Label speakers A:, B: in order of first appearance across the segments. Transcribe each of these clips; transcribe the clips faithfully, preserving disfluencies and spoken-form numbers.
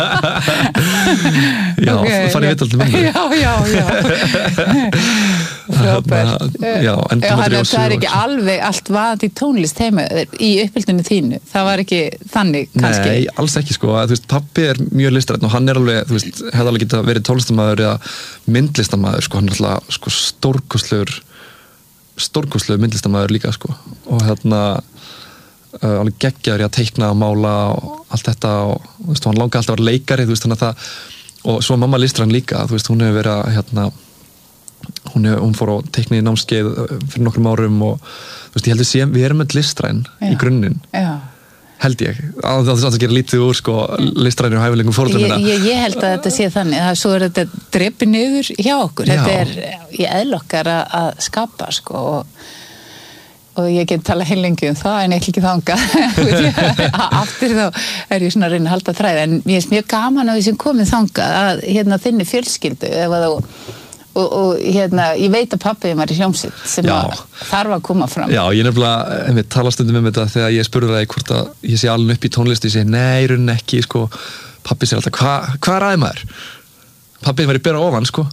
A: Já, okay, fann ég viðtal til mömmu.
B: Já, já, já. Frábært.
A: Já, en
B: já, það er ekki alveg allt vaðandi tónlist heima í uppbyldinu þínu. Það var ekki þannig, kannski.
A: Nei, alls ekki, sko. Þú veist, pabbi er mjög listrænn og hann er alveg, þú veist, hefði alveg getað verið tónlistarmaður eða myndlistarmaður, sko. Hann er alltaf, sko, stórkostlegur, stórkostlegur myndlistarmaður líka, sko. Og hérna, uh, alveg geggjaður í að teikna og mála og allt þetta og, þú veist, hann langaði alltaf að vera leikari, þú veist, þannig að það, og svo mamma listræn líka, þú veist, hún hefur verið að, hérna, hún, hef, hún fór á teikni námskeið fyrir nokkrum árum og þú veist, ég held að sé, við erum með listræn í grunninn,
B: já.
A: Held ég að það að gera lítið úr sko listrænir og hæfileikum foreldra minna.
B: Ég, ég held að þetta sé þannig að svo er þetta drepi niður hjá okkur, já. Þetta er í eðlokkar að, að skapa sko og, og ég get tala heilengi um það en ekki þangað aftur þá er ég svona að reyna að halda þræði en mér er mjög gaman að við sem komum þangað að hérna þinni fjölskyldu ef að þú Og, og hérna, ég veit að pabbi var í hljómsveit sem þarf að koma fram.
A: Já, ég nefnilega, einmitt, tala stundum um þetta þegar ég spurði það hvort að ég sé alveg upp í tónlist og ég segi, nei, raunin ekki, sko, pabbi segir alltaf, hvað hva er aðeins maður? Pabbi var í Bera ofan, sko.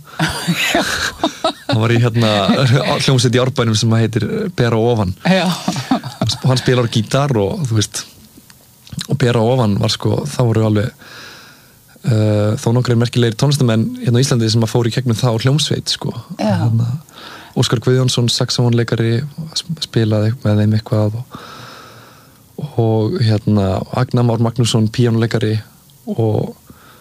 A: Hann var í hérna, hljómsveit í Árbænum sem heitir Bera ofan.
B: Já.
A: Hann spilar gítar og, þú veist, og Bera ofan var, sko, þá voru alveg Uh, þó nokkrir merkilegir tónlistamenn hérna á Íslandi sem að fóru í gegnum þá hljómsveit sko. Hérna, Óskar Guðjónsson saxofónleikari spilaði með þeim eitthvað og, og hérna Agnar Már Magnússon píanóleikari og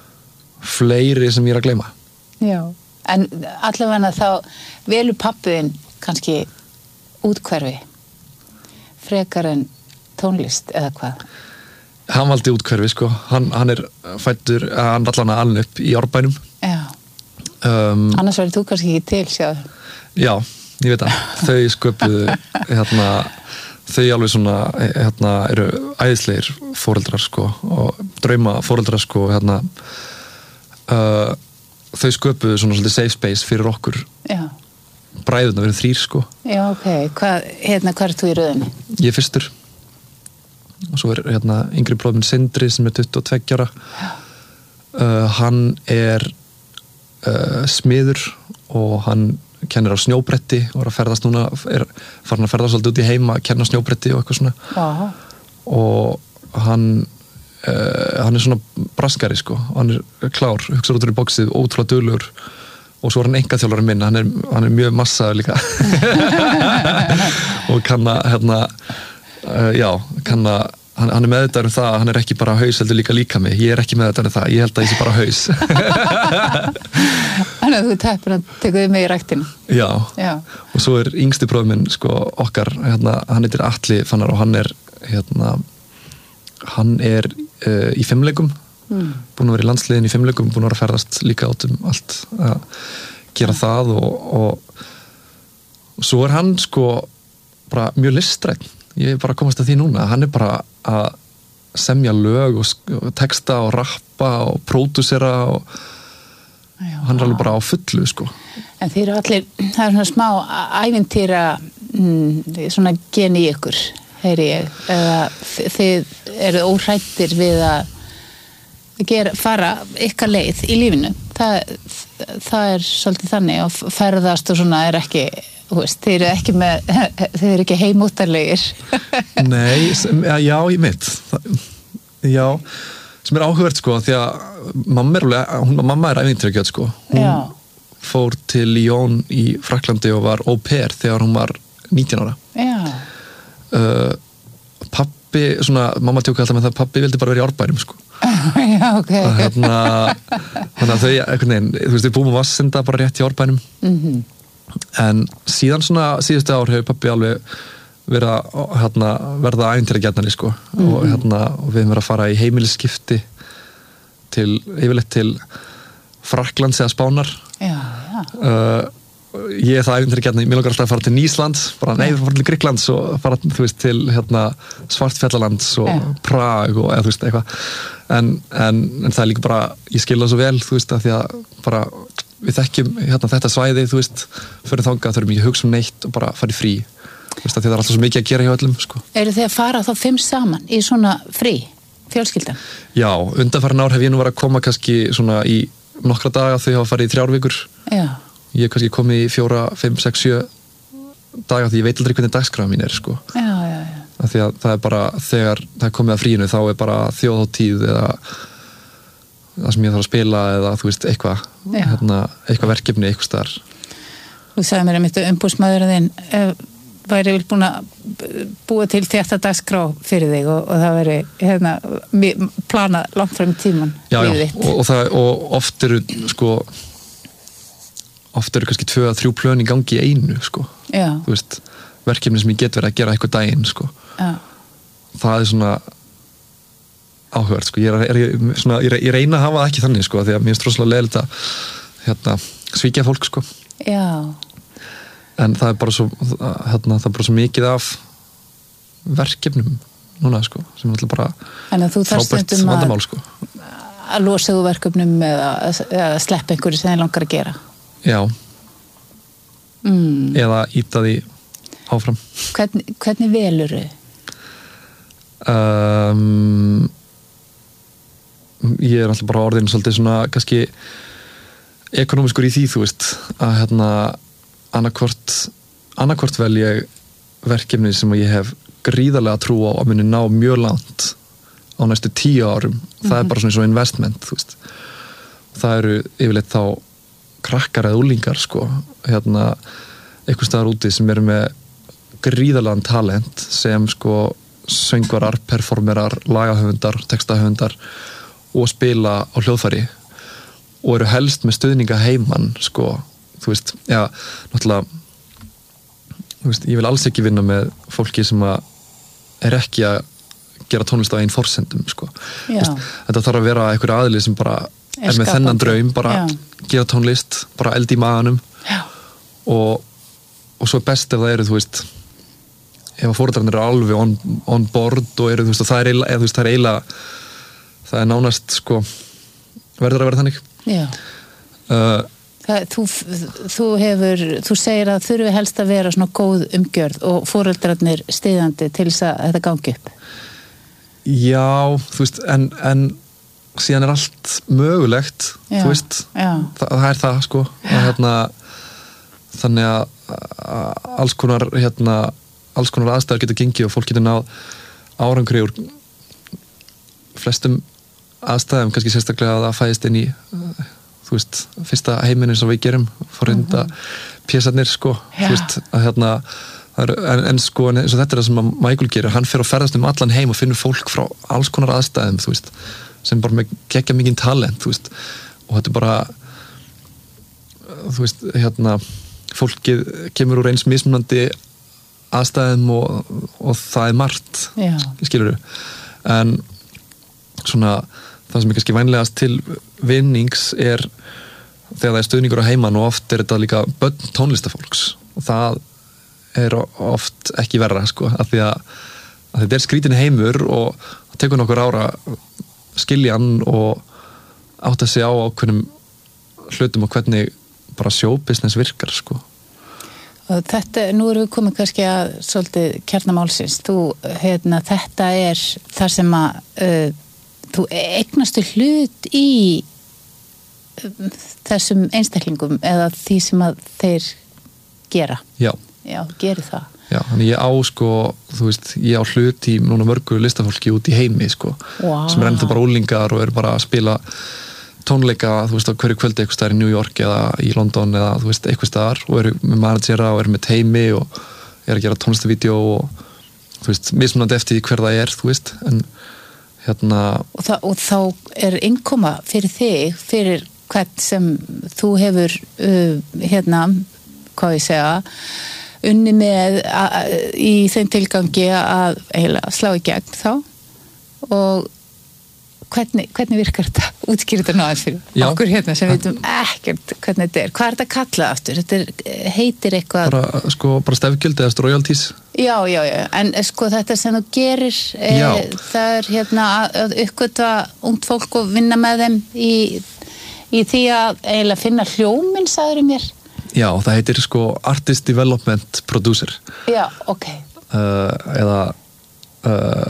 A: fleiri sem ég er að gleyma.
B: Já, en allavega þá velur pabbiðinn kannski útkverfi frekar en tónlist eða hvað?
A: Hann valdi útkverfi, sko. Hann, hann er fættur, hann er allan að aln upp í Árbænum.
B: Já.
A: Um,
B: Annars verður þú kannski ekki til, sjáðu.
A: Já, ég veit það. Þau sköpuðu, hérna, þau alveg svona, hérna, eru æðislegir foreldrar, sko, og drauma foreldrar, sko, hérna, uh, þau sköpuðu svona svolítið safe space fyrir okkur.
B: Já.
A: Bræðurna verið þrír, sko.
B: Já, ok. Hvað, hérna, hvað er þú í röðinni?
A: Ég er fyrstur. Og svo er hérna yngri bróðir minn Sindri sem er tuttugu og tveggja ára. Uh, hann er uh, smiður og hann kennir á snjóbretti og er að ferðast núna, er farin að ferðast svolítið út í heima, að kenna snjóbretti og eitthvað svona.
B: Aha.
A: Og hann uh, hann er svona braskari sko, og hann er klár, hugsar út úr í boxið, ótrúlega duglegur og svo er hann einkaþjálfarinn minn, hann er, hann er mjög massaður líka og kann að hérna Uh, já, kann að hann, hann er meðvitaður um það að hann er ekki bara haus heldur líka líka mig, ég er ekki meðvitaður um það ég held að ég sé bara haus
B: Þannig að þú teppur að tekuði mig í ræktinu.
A: Já.
B: Já,
A: og svo er yngsti bróðir minn sko okkar, hérna, hann heitir Atli Fannar og hann er hérna, hann er uh, í fimmleikum mm. búin að vera í landsliðin í fimmleikum, búin að vera að ferðast líka át um allt að gera það og, og, og svo er hann sko bara mjög listræn. Ég er bara að komast að því núna, hann er bara að semja lög og, og texta og rappa og pródúsera og já, hann er alveg bara á fullu sko.
B: En þið eru allir, það er svona smá ævintýra mm, svona gen í ykkur, heyri ég, eða þið eru óhrættir við að gera, fara ykkar leið í lífinu. Það, það er svolítið þannig og ferðast og svona er ekki Þú veist, þeir eru ekki með, þeir eru ekki heimóttarlegir.
A: Nei, sem, já, ég mitt. Já, sem er áhugavert sko, því að mamma er alveg, hún, mamma er ævintýragjöt sko. Hún
B: já.
A: Fór til Lyon í Frakklandi og var au pair þegar hún var nítján ára.
B: Já.
A: Uh, pappi, svona, mamma tjók alltaf með það, pappi vildi bara vera í Árbænum sko.
B: Já, ok.
A: Hérna, þannig að þau, einhvern veginn, þú veist, við búum á Vassenda bara rétt í Árbænum.
B: Mhm.
A: En síðan svona síðustu ár hefur pappi alveg verið að hérna, verða ævintýragjarnari sko mm-hmm. og, hérna, og við erum verið að fara í heimilisskipti til, yfirleitt til Frakklands eða Spánar.
B: Já, já.
A: Uh, ég er það ævintýragjarnari, mér langar alltaf að fara til Nísland, bara nei, við fara til Grikklands og fara þú veist, til hérna, Svartfjallalands og yeah. Prag og eða þú veist eitthvað. En, en, en það er líka bara, ég skil það svo vel, þú veist, að því að bara við þekkjum hérna, þetta svæði, þú veist, fyrir þangað þurfum ekki að hugsa um neitt og bara fara í frí. Þú veist, að því það er alltaf svo mikið að gera hjá öllum, sko.
B: Eru þið að fara þá fimm saman í svona frí? fjölskyldan?
A: Já, undanfarin ár hef ég nú verið að koma kannski svona í nokkra daga, þau hafa farið í þrjár vikur.
B: Já.
A: Ég hef kannski komið í fjóra, fimm, sex, sjö daga því ég veit aldrei hvernig dagskráin mín er sko.
B: Já, já, já.
A: Af því að það er bara, þegar það er komið að fríinu þá er bara þjóðhátíð eða það sem ég þarf að spila eða þú veist, eitthvað hérna, eitthvað verkefni, eitthvað staðar.
B: Þú sagði mér að mitt umbúsmaðurinn þinn væri vel búin að búa til þetta dagskrá fyrir þig og, og það væri hérna, planað langt fram í tíman.
A: Já, já, og, og, það, og oft eru sko oft eru kannski tvö að þrjú plön í gangi í einu sko.
B: Já.
A: Þú veist, verkefni sem ég get verið að gera eitthvað daginn sko.
B: Já.
A: Það er svona áhugavert sko. Ég, er, er, svona, ég, ég reyna að hafa það ekki þannig sko, því að mér er rosalega leiðilegt að hérna, svíkja fólk sko.
B: Já.
A: En það er bara svo hérna, það er bara svo mikið af verkefnum núna sko, sem er alltaf bara frábært vandamál sko.
B: Að losa þú verkefnum eða, eða sleppa einhverju sem þið langar að gera.
A: Já.
B: Mm.
A: Eða íta því áfram.
B: Hvernig, hvernig velur þau?
A: Um, ég er alltaf bara orðin svolítið svona kannski ekonomiskur í því, þú veist, að hérna annarkvort annarkvort vel ég verkefni sem ég hef gríðarlega trú á að muni ná mjög langt á næstu tíu árum. Það mm-hmm. er bara svona eins og investment, þú veist. Það eru yfirleitt þá krakkar eða úlingar sko, hérna einhvers staðar úti sem eru með gríðarlegan talent sem sko söngvarar, performerar, lagahöfundar, textahöfundar og spila á hljóðfæri og eru helst með stuðninga heiman sko, þú veist, já, náttúrulega þú veist, ég vil alls ekki vinna með fólki sem að er ekki að gera tónlist á einn forsendum sko. Veist, þetta þarf að vera einhver aðili sem bara er, er með þennan draum, bara já. Gera tónlist, bara eldi í maganum og, og svo er best ef það eru, þú veist ef að foreldrarnir eru alveg on, on board og eru, þú veist, og það er eiginlega, eða, þú veist, það er eiginlega það er nánast, sko verður að vera þannig
B: Já uh, það, þú, þú hefur, þú segir að þurfi helst að vera svona góð umgjörð og foreldrarnir styðjandi til þess að þetta gangi upp
A: Já, þú veist, en, en síðan er allt mögulegt
B: já,
A: þú veist, það, það er það, sko að, hérna, þannig að, að alls konar, hérna alls konar aðstæður getur gengið og fólk getur náð árangri úr flestum aðstæðum, kannski sérstaklega að það fæðist inn í þú veist, fyrsta heiminin sem við gerum forrinda mm-hmm. pjæsarnir sko, þú veist, að hérna er, en, en sko, eins og þetta er það sem að Michael gerir, hann fer og ferðast um allan heim og finnur fólk frá alls konar aðstæðum, þú veist sem bara með geggja mikinn talent, þú veist og þetta er bara þú veist, hérna fólkið kemur úr eins mismunandi aðstæðum og, og það er margt skilurðu en svona það sem er kannski vænlegast til vinnings er þegar það er stuðningur á heiman og oft er þetta líka börn tónlistafólks og það er oft ekki verra sko af því að, að þetta er skrítin heimur og það tekur nokkur ára skilja hann og átta sig á ákveðnum hlutum og hvernig bara showbusiness virkar sko
B: Og þetta, nú erum við komið kannski að svolítið kjarnamálsins, þú, hérna, þetta er það sem að uh, þú eignastu hlut í uh, þessum einstaklingum eða því sem að þeir gera.
A: Já.
B: Já, gerir það.
A: Já, þannig ég á sko, þú veist, ég á hlut í núna mörgu listafólki út í heimi sko, wow. sem er ennþá bara úlingar og eru bara að spila tónleika, þú veist, á hverju kvöldi eitthvað staðar í New York eða í London eða, þú veist, eitthvað staðar og eru með managera og eru með teimi og eru að gera tónlistavídeó og, þú veist, mismunandi eftir hver það er, þú veist, en hérna...
B: Og, það, og þá er innkoma fyrir þig, fyrir hvern sem þú hefur, uh, hérna, hvað ég segja, unni með a, a, í þeim tilgangi að eiginlega slá í gegn þá og Hvernig, hvernig virkar þetta? Útskýr þetta náðan fyrir Já. Okkur hérna sem veitum ekkert hvernig þetta er. Hvað er þetta kallað aftur? Þetta heitir eitthvað...
A: Bara, sko, bara stefgjöld eða royalties?
B: Já, já, já. En sko þetta sem þú gerir, e, það er hérna að uppgötva ungt fólk og vinna með þeim í, í því að eiginlega finna hljóminn, sagður mér.
A: Já, það heitir sko Artist Development Producer.
B: Já, ok.
A: Uh, eða... Uh,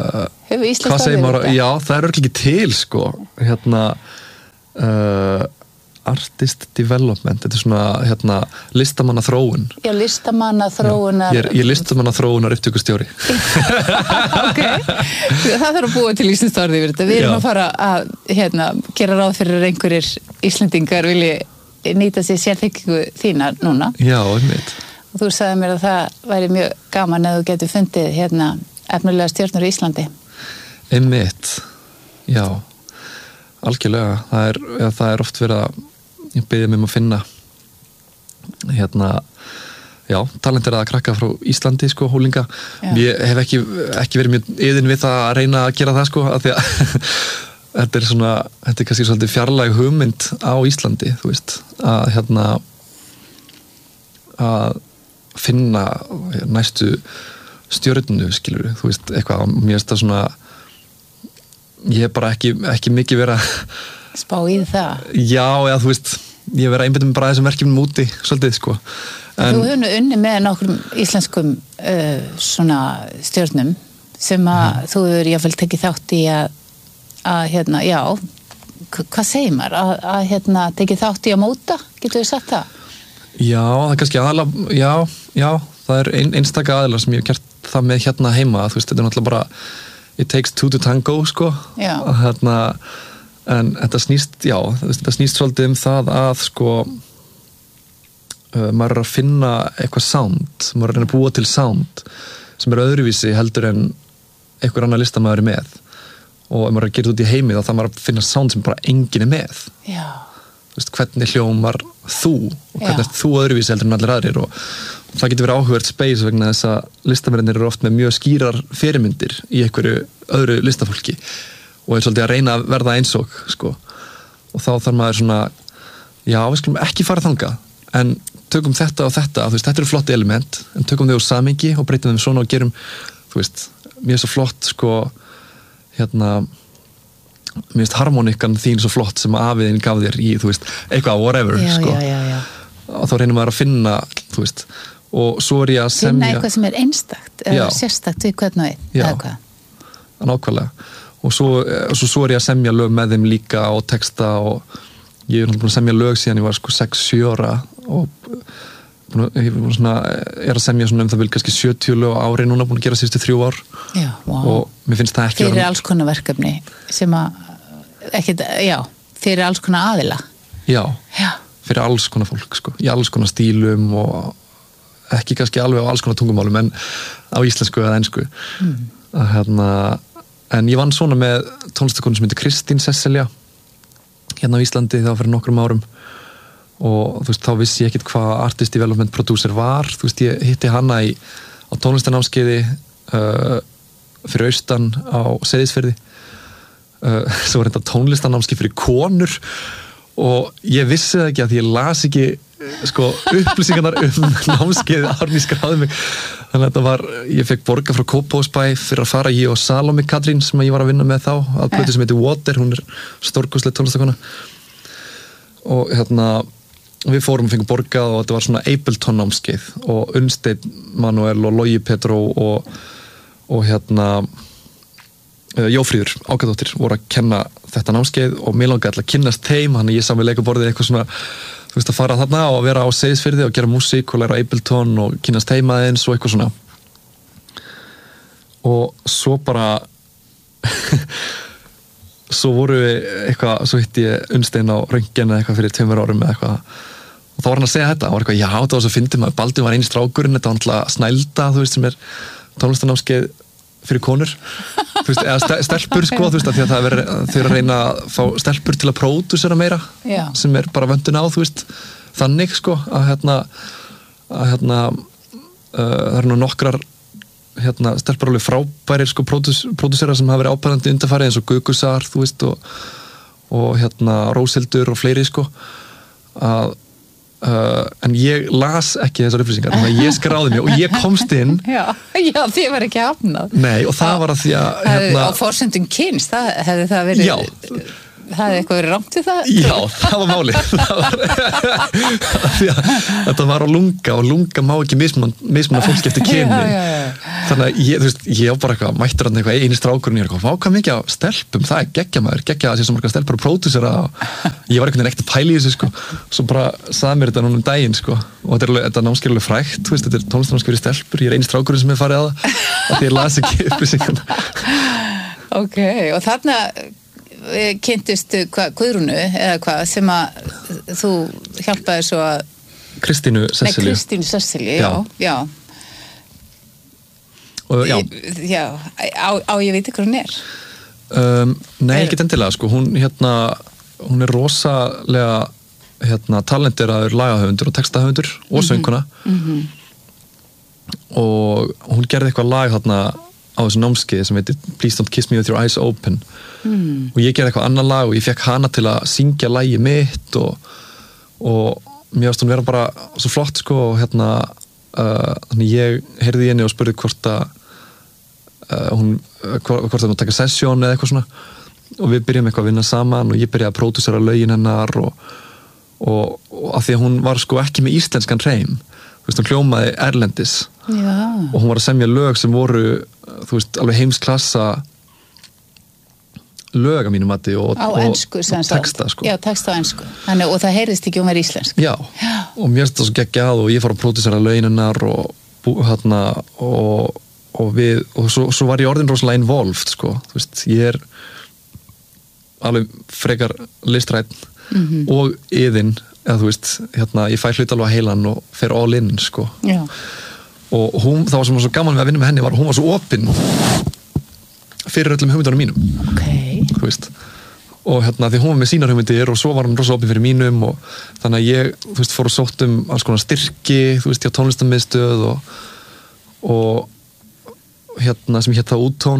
B: Hefur íslenskt
A: Hvað segir
B: orðið
A: maður?
B: þetta?
A: Já, það er örugglega ekki til sko, hérna uh, artist development, þetta er svona hérna listamanna þróun.
B: Já, listamanna þróunar.
A: Ég er, ég er listamanna þróunar upptökustjóri.
B: Ok, það þarf að búa til íslenskt orðið yfir þetta. Við erum
A: Já.
B: að fara að hérna, gera ráð fyrir að einhverjir Íslendingar vilji nýta sér sérþekkingu þína núna.
A: Já, einmitt.
B: Og þú sagði mér að það væri mjög gaman að þú getur fundið hérna efnilega stjörnur í Íslandi.
A: Einmitt, já, algjörlega, það er, ja, það er oft verið að, ég byrja mig um að finna, hérna, já, talenteraða krakka frá Íslandi, sko, hólinga.
B: Já.
A: Ég hef ekki, ekki verið mjög yðin við það að reyna að gera það, sko, af því að þetta er svona, þetta er kannski svolítið fjarlæg hugmynd á Íslandi, þú veist, að, hérna, að finna næstu stjörnu, skilur, þú veist, eitthvað, mér finnst það svona, ég hef bara ekki, ekki mikið verið að
B: Spá í það.
A: já, eða þú veist ég hef verið að einbytta mig bara að þessum verkefnum úti svolítið, sko
B: En, þú hefur nú unni með nokkrum íslenskum uh, svona stjörnum sem að
A: Mhm.
B: þú hefur jáfnvel tekið þátt í að, að hérna, já k- hvað segir maður, að, að hérna tekið þátt í að móta, getur við sagt það?
A: já, það er kannski aðalega já, já, það er ein, einstaka aðalega sem ég hef gert það með hérna heima, þú veist, þetta er náttúrulega bara it takes two to tango, sko
B: Já.
A: hérna, en þetta snýst, já, þetta snýst svolítið um það að, sko uh, maður er að finna eitthvað sound, maður er að reyna að búa til sound sem er öðruvísi heldur en einhver annar listamaður er með og ef maður er að gera þetta út í heimi þá þarf maður að finna sound sem bara enginn er með.
B: Já.
A: Þú veist, hvernig hljómar þú og hvernig
B: Já.
A: er þú öðruvísi heldur en allir aðrir og það getur verið áhugavert space vegna þess að listamennir eru oft með mjög skýrar fyrirmyndir í einhverju öðru listafólki og er svolítið að reyna að verða eins og, sko, og þá þarf maður svona já, við skulum ekki fara þangað en tökum þetta og þetta, þú veist, þetta eru flotti element en tökum þau úr samhengi og breytum þeim svona og gerum, þú veist, mér er svo flott, sko, hérna mér finnst harmonikkan þín svo flott sem afiðin gaf þér í, þú veist, eitthvað, whatever,
B: Já,
A: sko
B: já, já, já.
A: og þá reynir maður að finna, þú veist og svo er ég að
B: Finna
A: semja
B: eitthvað sem er einstakt eða
A: Já.
B: sérstakt við hvern og einn,
A: Já.
B: eða hvað?
A: nákvæmlega og svo, svo, svo er ég að semja lög með þeim líka og texta og ég er búin að semja lög síðan ég var sko sex sjö ára og búin að, ég er, búin svona, er að semja svona um það vil kannski sjötíu lög á ári núna, búin að gera síðustu þrjú ár
B: Já, vá.
A: og mér finnst það ekki
B: Fyrir alls konar verkefni sem að, ekkit, já, fyrir alls konar aðila.
A: já,
B: Já.
A: fyrir alls konar fólk, sko, í alls konar stílum og ekki kannski alveg á alls konar tungumálum en á íslensku eða ensku mm. að, hérna, en ég vann svona með tónlistakonu sem heitir Kristín Sesselja hérna á Íslandi þá fyrir nokkrum árum og þú veist, þá vissi ég ekkit hvað artist development producer var, þú veist, ég hitti hana í, á tónlistanámskeiði uh, fyrir austan á Seyðisfirði uh, svo var þetta tónlistanámskeið fyrir konur og ég vissi það ekki að því ég las ekki sko upplýsingarnar um námskeið áður en ég skráði mig þannig að þetta var, ég fekk borga frá Kópavogsbæ fyrir að fara ég og Salome Katrín sem ég var að vinna með þá, að plötu sem heitir Water, hún er stórkostleg tónlistakona og hérna við fórum og fengum borgað og þetta var svona Ableton námskeið og Unnsteinn Manuel og Logi Petró og, og hérna Jófríður Ákadóttir voru að kenna þetta námskeið og mér langaði alltaf að kynnast þeim, hann ég sá með leikaborðið eitthvað svona, þú veist, að fara þarna og vera á Seyðisfirði og gera músík og læra Ableton og kynnast þeim aðeins og eitthvað svona og svo bara svo voru við eitthvað, svo hitti ég Unnstein á Röntgen eða eitthvað fyrir tveimur árum eða eitthvað og þá var hann að segja þetta, og var eitthvað, já, það var svo fyndið maður, Baldur var einn strákurinn, þetta var alltaf snælda, þú veist, sem er tónlistanámskeið fyrir konur, þú veist, eða stelpur sko, þú veist, að því að það er þau eru að reyna að fá stelpur til að pródúsera meira
B: Já.
A: sem er bara vöndun á, þú veist þannig sko, að hérna að hérna uh, það eru nú nokkrar hérna stelpur alveg frábærir sko pródúsera sem hafa verið ábærandi undanfarið eins og Gugusar, þú veist og, og hérna Róshildur og fleiri sko að Uh, en ég las ekki þessar upplýsingar þannig að ég skráði mig og ég komst inn
B: Já, já, því var ekki hafnað.
A: nei og það var að því að
B: Hefði,
A: hérna,
B: á forsendum kyns, það hefði það verið
A: já,
B: Það er eitthvað verið rangt við það?
A: Já, það var málið. Það var, því að þetta var á lunga og lunga má ekki mismunna fólk eftir kyni.
B: Já, já, já.
A: Þannig að ég, þú veist, ég á bara eitthvað, mættur hann eitthvað eini strákurinn, ég er eitthvað, vá hvað mikið á stelpum, það er geggja maður, geggja að sé svo marga stelpur og pródúsera og ég var einhvern veginn ekkert að pæla í þessu, sko. Svo bara sagði mér þetta núna um daginn, sko. Og þetta er alveg, þetta námskeið er alveg frægt, þú veist, þetta er tónlistarnámskeið fyrir stelpur, ég er eini strákurinn sem er farið að það, af því ég las ekki upplýsingarna.
B: Ok, og þarna kynntustu hvað, Guðrúnu eða hvað sem að þú hjálpaði svo að
A: Kristínu Sesselju.
B: Nei, Kristínu Sesselju, já, já.
A: Og, já.
B: Já, á, á ég veit ekki hvað hún er?
A: Um, nei,
B: er...
A: ekki endilega, sko, hún hérna, hún er rosalega hérna, talenteraður lagahöfundur og textahöfundur og sönguna
B: mm-hmm.
A: og hún gerði eitthvað lag þarna á þessu námskeið sem heitir Please Don't Kiss Me With Your Eyes Open
B: mm.
A: og ég gerði eitthvað annar lag og ég fekk hana til að syngja lagið mitt og, og mér varst hún vera bara svo flott, sko, og hérna uh, þannig ég heyrði í henni og spurði hvort að uh, hún, hvort að hún taka sesjón eða eitthvað svona og við byrjum eitthvað að vinna saman og ég byrjaði að pródúsera lögin hennar og, og, og af því að hún var sko ekki með íslenskan hreim, þú veist, hún hljómaði erlendis
B: Já.
A: Og hún var að semja lög sem voru, þú veist, alveg heimsklassa lög að mínu mati og,
B: á
A: og,
B: ensku,
A: og texta, sko.
B: Já, texta á ensku. Þannig, og það heyrðist ekki um að vera íslensk.
A: Já, Já. Og mér finnst það svo geggjað og ég fór að pródúsera lögin hennar og hérna og, og við, og svo, svo var ég orðin rosalega involved, sko, þú veist, ég er alveg frekar listrætt
B: mm-hmm.
A: og yðin, eða þú veist, hérna, ég fæ hlut alveg að heilan og fer all in, sko.
B: Já.
A: Og hún, það var sem var svo gaman við að vinna með henni var, hún var svo opin fyrir öllum hugmyndunum mínum.
B: Ok.
A: Þú veist, og hérna, því hún var með sínar hugmyndir og svo var hún rosa opin fyrir mínum og þannig að ég, þú veist, fór og sótt um alls konar styrki, þú veist, hjá tónlistarmiðstöð og, og hérna, sem hétt það Úttón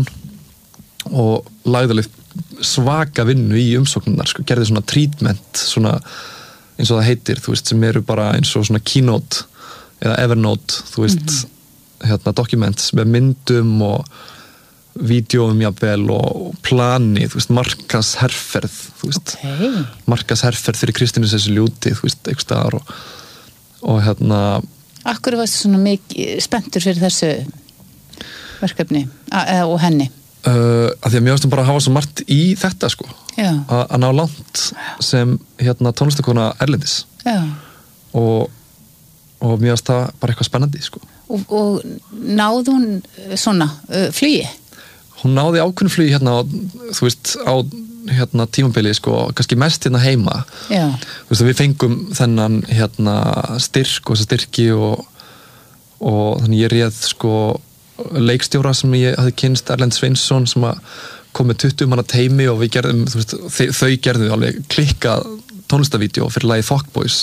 A: og lagði alveg svaka vinnu í umsóknunar, sko, gerði svona treatment, svona eins og það heitir, þú veist, sem eru bara eins og svona keynote eða Evernote, þú veist mm-hmm. hérna, documents með myndum og vídeóum jafnvel og plani, þú veist, markasherferð, þú veist,
B: okay.
A: markasherferð fyrir Kristínu Sesselju úti, þú veist, einhvers staðar og, og hérna
B: Akkur varstu svona mikið spenntur fyrir þessu verkefni a- og henni?
A: Uh, að því að mér varst bara að hafa svo margt í þetta, sko, að ná langt sem hérna tónlistakona erlendis
B: Já.
A: og og mér varst það bara eitthvað spennandi, sko.
B: Og, og náði hún svona uh, flugi?
A: Hún náði ákveðnu flugi hérna á, þú veist, á hérna tímabili, sko, kannski mest hérna heima.
B: Já.
A: Þú veist, við fengum þennan hérna styrk og þessa styrki og, og þannig ég réð, sko, leikstjóra sem ég hafði kynst, Erlend Sveinsson, sem að kom með tuttugu manna teimi og við gerðum, þú veist, þau, þau gerðu alveg klikkað tónlistavídeó fyrir lagið Fuck Boys.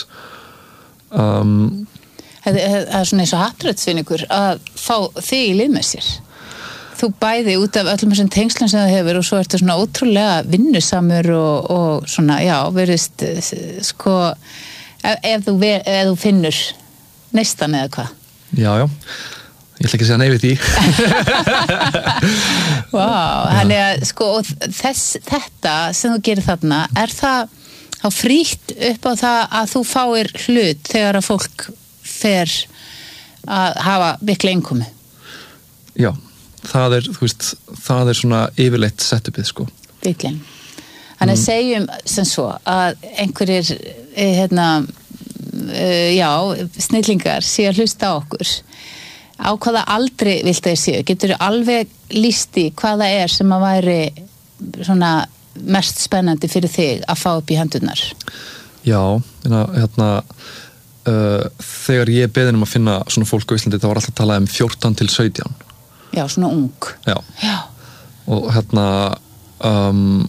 A: Um,
B: Það er svona eins og hattrætsvinningur að fá þig í lið með sér. Þú bæði út af öllum þessum tengslum sem það hefur og svo ertu svona ótrúlega vinnusamur og, og svona, já, verðist sko, ef, ef, þú, ver, ef þú finnur neistan eða hvað.
A: Já, já. Ég ætla ekki að segja nei við því.
B: Vá, þannig að sko, þess, þetta sem þú gerir þarna, er það þá frítt upp á það að þú fáir hlut þegar að fólk fer að hafa mikla innkomi?
A: Já, það er, þú veist, það er svona yfirleitt setupið, sko.
B: Bygglein. Þannig að mm. segjum sem svo að einhverjir, hérna, já, snillingar sé að hlusta á okkur. Á hvaða aldri vilt þeir séu? Getur alveg lýst í hvaða er sem að væri svona mest spennandi fyrir þig að fá upp í hendurnar?
A: Já, hérna, uh, þegar ég beðin um að finna svona fólk á Íslandi, þá var alltaf að tala um fjórtán til sautján.
B: Já, svona ung.
A: Já.
B: Já.
A: Og hérna, um,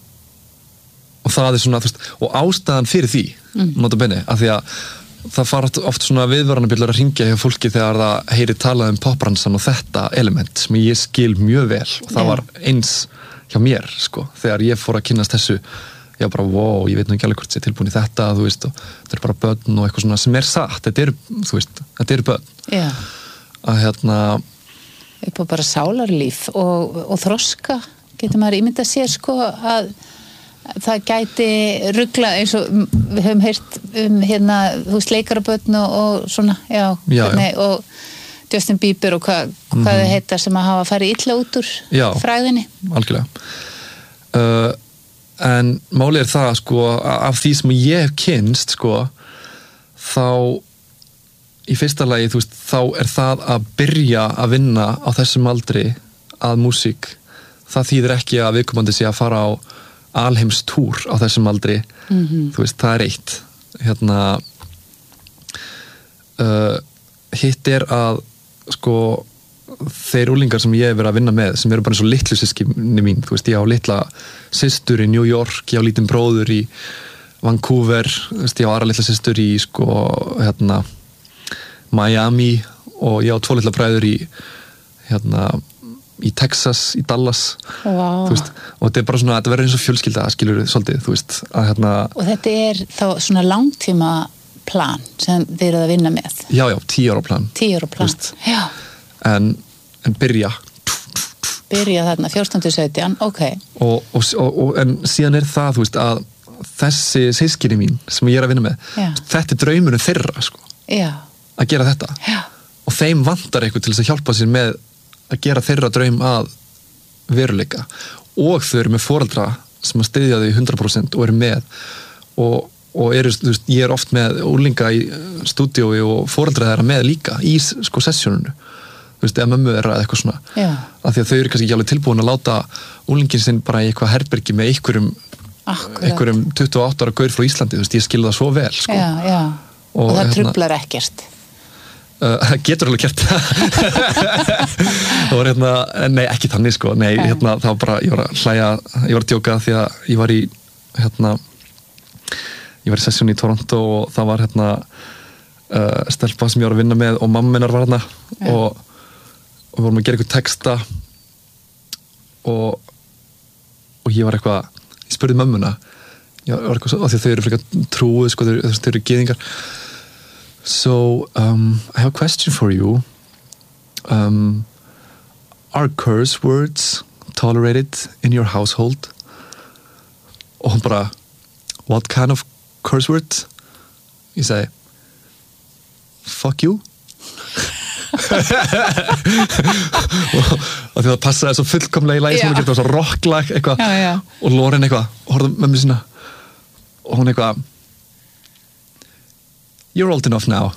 A: og það er svona, þú veist, og ástæðan fyrir því, mm. nota bene, af því að það fara oft svona viðvaranabjöllur að ringja hjá fólki þegar það heyri talað um popbransan og þetta element sem ég skil mjög vel og það yeah. var eins hjá mér, sko, þegar ég fór að kynnast þessu, ég var bara, wow, ég veit nú ekki alveg hvort ég er tilbúin í þetta, þú veist, og þetta er bara börn og eitthvað svona sem er satt, þetta eru, þú veist, þetta eru börn.
B: Já. Yeah.
A: Að hérna...
B: Upp á bara sálarlíf og, og þroska, getur maður ímyndað sér, sko, að, það gæti rugla eins og við höfum heyrt um hérna, þú veist, leikarabötn og, og svona, já,
A: já,
B: hvernig,
A: já.
B: og Justin Bieber og hvað mm -hmm. þau heita sem að hafa farið illa út úr
A: já,
B: fræðinni.
A: Algjörlega. Uh, en málið er það, sko, af því sem ég hef kynst, sko, þá í fyrsta lagi, þú veist, þá er það að byrja að vinna á þessum aldri að músík, það þýðir ekki að viðkomandi sé að fara á alheimstúr á þessum aldri, mm-hmm. þú veist, það er eitt. Hérna, uh, hitt er að, sko, þeir úlingar sem ég hef verið að vinna með, sem eru bara eins og litlu systkini mín, þú veist, ég á litla systur í New York, ég á lítinn bróður í Vancouver, þú veist, ég á aðra litla systur í, sko, hérna, Miami og ég á tvo litla bræður í, hérna, í Texas, í Dallas,
B: wow.
A: þú veist, og þetta er bara svona, þetta verður eins og fjölskylda, skilur við svolítið, þú veist, að hérna...
B: Og þetta er þá svona langtíma plan sem þið eruð að vinna með?
A: Já, já, tíu ára plan.
B: Tíu ára plan, já.
A: En, en byrja.
B: Byrja þarna, fjórtán til sautján, ok.
A: Og, og, og, en síðan er það, þú veist, að þessi systkini mín sem ég er að vinna með,
B: já.
A: Þetta er draumurinn þeirra, sko.
B: Já.
A: Að gera þetta.
B: Já.
A: Og þeim vantar eitthvað til þess að hjálpa sér með að gera þeirra draum að veruleika, og þau eru með foreldra sem að styðja þau hundrað prósent og eru með og, og eru, þú veist, ég er oft með úlinga í stúdíói og foreldra þeirra með líka í, sko, sessjónunu, þú veist, eða mömmu þeirra eða eitthvað svona.
B: Já.
A: Af því að þau eru kannski ekki alveg tilbúin að láta úlingin sinn bara í eitthvað herbergi með einhverjum einhverjum tuttugu og átta ára gaur frá Íslandi, þú veist, ég skil það svo vel, sko.
B: Já, já, og, og það hérna, truflar ekkert.
A: Það uh, getur alveg kert það var hérna, nei ekki þannig, sko, nei, nei. Hérna, það var bara, ég var að hlæja, ég var að djóka því að ég var í hérna, ég var í sessjón í Toronto og það var hérna uh, stelpa sem ég var að vinna með og mamma minnar var hérna og, og við vorum að gera eitthvað texta og og ég var eitthvað, ég spurði mömmuna, ég var eitthvað, af því að þau eru frekar trúið, sko, þau, þau eru gyðingar. So, um, I have a question for you. Um, are curse words tolerated in your household? Og hún bara, what kind of curse words? Ég segi, fuck you. Og því það passaði svo fullkomlega í lagi sem hún getur svo rocklag eitthvað
B: já, já.
A: Og Loren eitthvað, horfði mömmu sína og hún eitthvað, you're old enough now.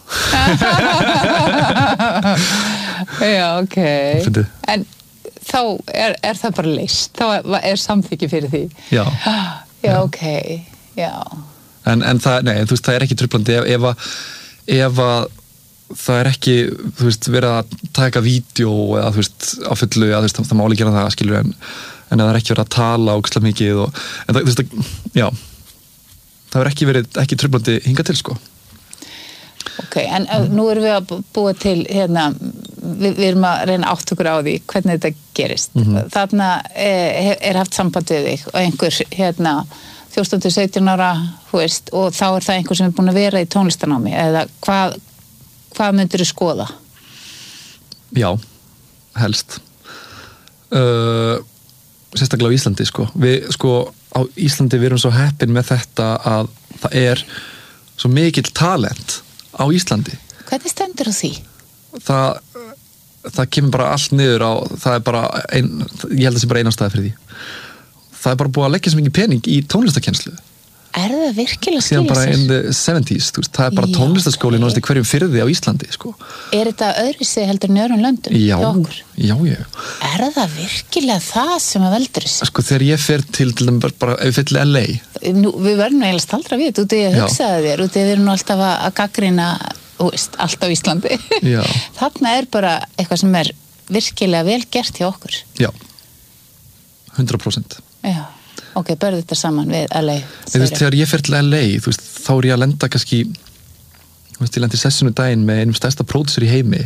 B: Já, ok.
A: Fyndi.
B: En þá er, er það bara leyst, þá er samþykki fyrir því.
A: Já.
B: Já, ok, já.
A: En, en það, nei, þú veist, það er ekki trublandi ef, ef að, ef að það er ekki, þú veist, verið að taka vídeo eða, þú veist, á fullu, eða, þú veist, það má alveg gera það, skilur, en, en það er ekki verið að tala ógeðslega mikið og, en það, þú veist, já, það er ekki verið, ekki trublandi hingað til, sko.
B: Ok, en mm. nú erum við að búa til, hérna, við, við erum að reyna átt okkur á því hvernig þetta gerist. Mm-hmm. Þarna er, er haft samband við þig og einhver, hérna, fjórtán til sautján ára, þú veist, og þá er það einhver sem er búin að vera í tónlistanámi, eða hvað, hvað myndir þú skoða?
A: Já, helst. Uh, sérstaklega á Íslandi, sko. Við, sko, á Íslandi við erum svo heppin með þetta að það er svo mikill talent á Íslandi.
B: Hvernig stendur á því?
A: Það, það kemur bara allt niður á, það er bara, ein, ég held að það sé bara einanstæði fyrir því. Það er bara búið að leggja svo mikið pening í tónlistarkennslu.
B: Er það virkilega
A: síðan
B: skilja sér?
A: Bara in the seventies, þú veist, það er bara tónlistarskóli okay. náttúrulega hverjum firði á Íslandi, sko.
B: Er þetta öðruvísi heldur en öðrum löndum?
A: Já, já, já.
B: Er það virkilega það sem að veldur þessu?
A: Sko, þegar ég fer til, til þeim bara, ef ég fer til L A.
B: Nú, við verðum eiginlega staldra við, út í að hugsaði þér, út í að við erum nú alltaf að, að gaggrina, þú veist, allt á Íslandi.
A: Já.
B: Þarna er bara eitthvað sem er virkilega vel gert hjá okkur.
A: Já, hundrað prósent.
B: Já. Ok, börðu þetta saman við L A.
A: Þú veist, þegar ég fer til L A, þú veist, þá er ég að lenda kannski, þú veist, ég lendi sessjónu daginn með einum stærsta pródusser í heimi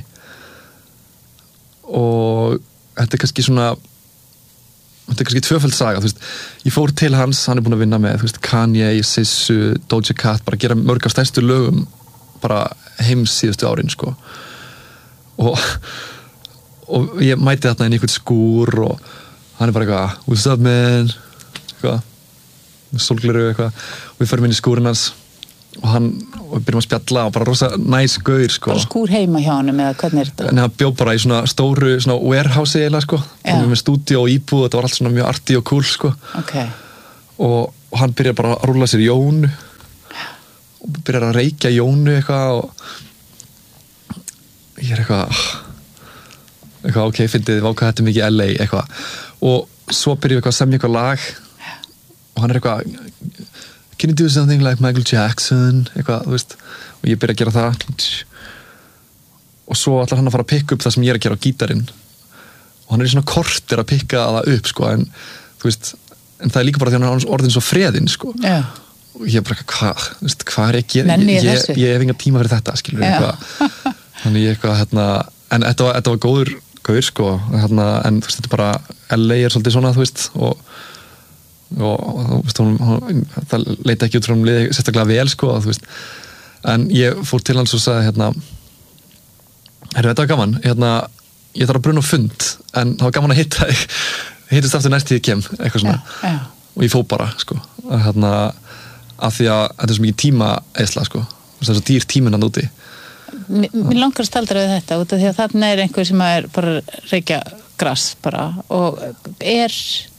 A: og þetta er kannski svona, þetta er kannski tvöföld saga, þú veist, ég fór til hans, hann er búin að vinna með, þú veist, Kanye, Sissu, Doja Cat, bara gera mörg af stærstu lögum bara heims síðustu árin, sko. Og, og ég mæti þarna inn í einhvern skúr og hann er bara eitthvað, what's up, man? sólgleru eitthvað og við förum inn í skúrinn hans og hann, og við byrjum að spjalla og bara rosa næs gaur, sko.
B: Bara skúr heima hjá honum eða hvernig er þetta?
A: En hann bjó bara í svona stóru, svona warehouse eiginlega, sko. Þannig með stúdíó og íbúð og þetta var allt svona mjög arty og cool, sko.
B: Ok.
A: Og, og hann byrjar bara að rúlla sér Jónu og byrjar að reykja Jónu eitthvað og ég er eitthvað eitthvað, ok, fyndið, váka þetta mikið L A eitthvað. Og svo byrjum við eitthvað að semja eitthvað lag og hann er eitthvað can you do something like Michael Jackson eitthvað, þú veist, og ég byrja að gera það og svo ætlar hann að fara að pikka upp það sem ég er að gera á gítarinn og hann er í svona kortir að pikka það upp, sko, en þú veist, en það er líka bara því hann er orðin svo freðinn, sko.
B: Já.
A: Og ég er bara, hvað, þú veist, hvað er ekki ég,
B: Nenni
A: ég,
B: ég,
A: ég, ég hef enga tíma fyrir þetta, skilur eitthvað, þannig ég eitthvað, hérna en þetta var, þetta var góður, góður, sko hérna, en þú veist, þetta er bara L A er svolítið svona, þú veist, og og, og veist, hún, hún, það leita ekki út frá um liði sérstaklega vel, sko, þú veist, en ég fór til hans og sagði, hérna herru, þetta var gaman, hérna ég þarf að bruna á fund, en það var gaman að hitta þig, hittist aftur næst í ég kem eitthvað svona,
B: Já, já.
A: og ég fó bara, sko, hérna af því að þetta er svo mikið tíma eðsla, sko, það er svo dýr tíminn hann úti.
B: Mér langar að staldra við þetta út af því að þarna er einhver sem er bara reykja gras bara og er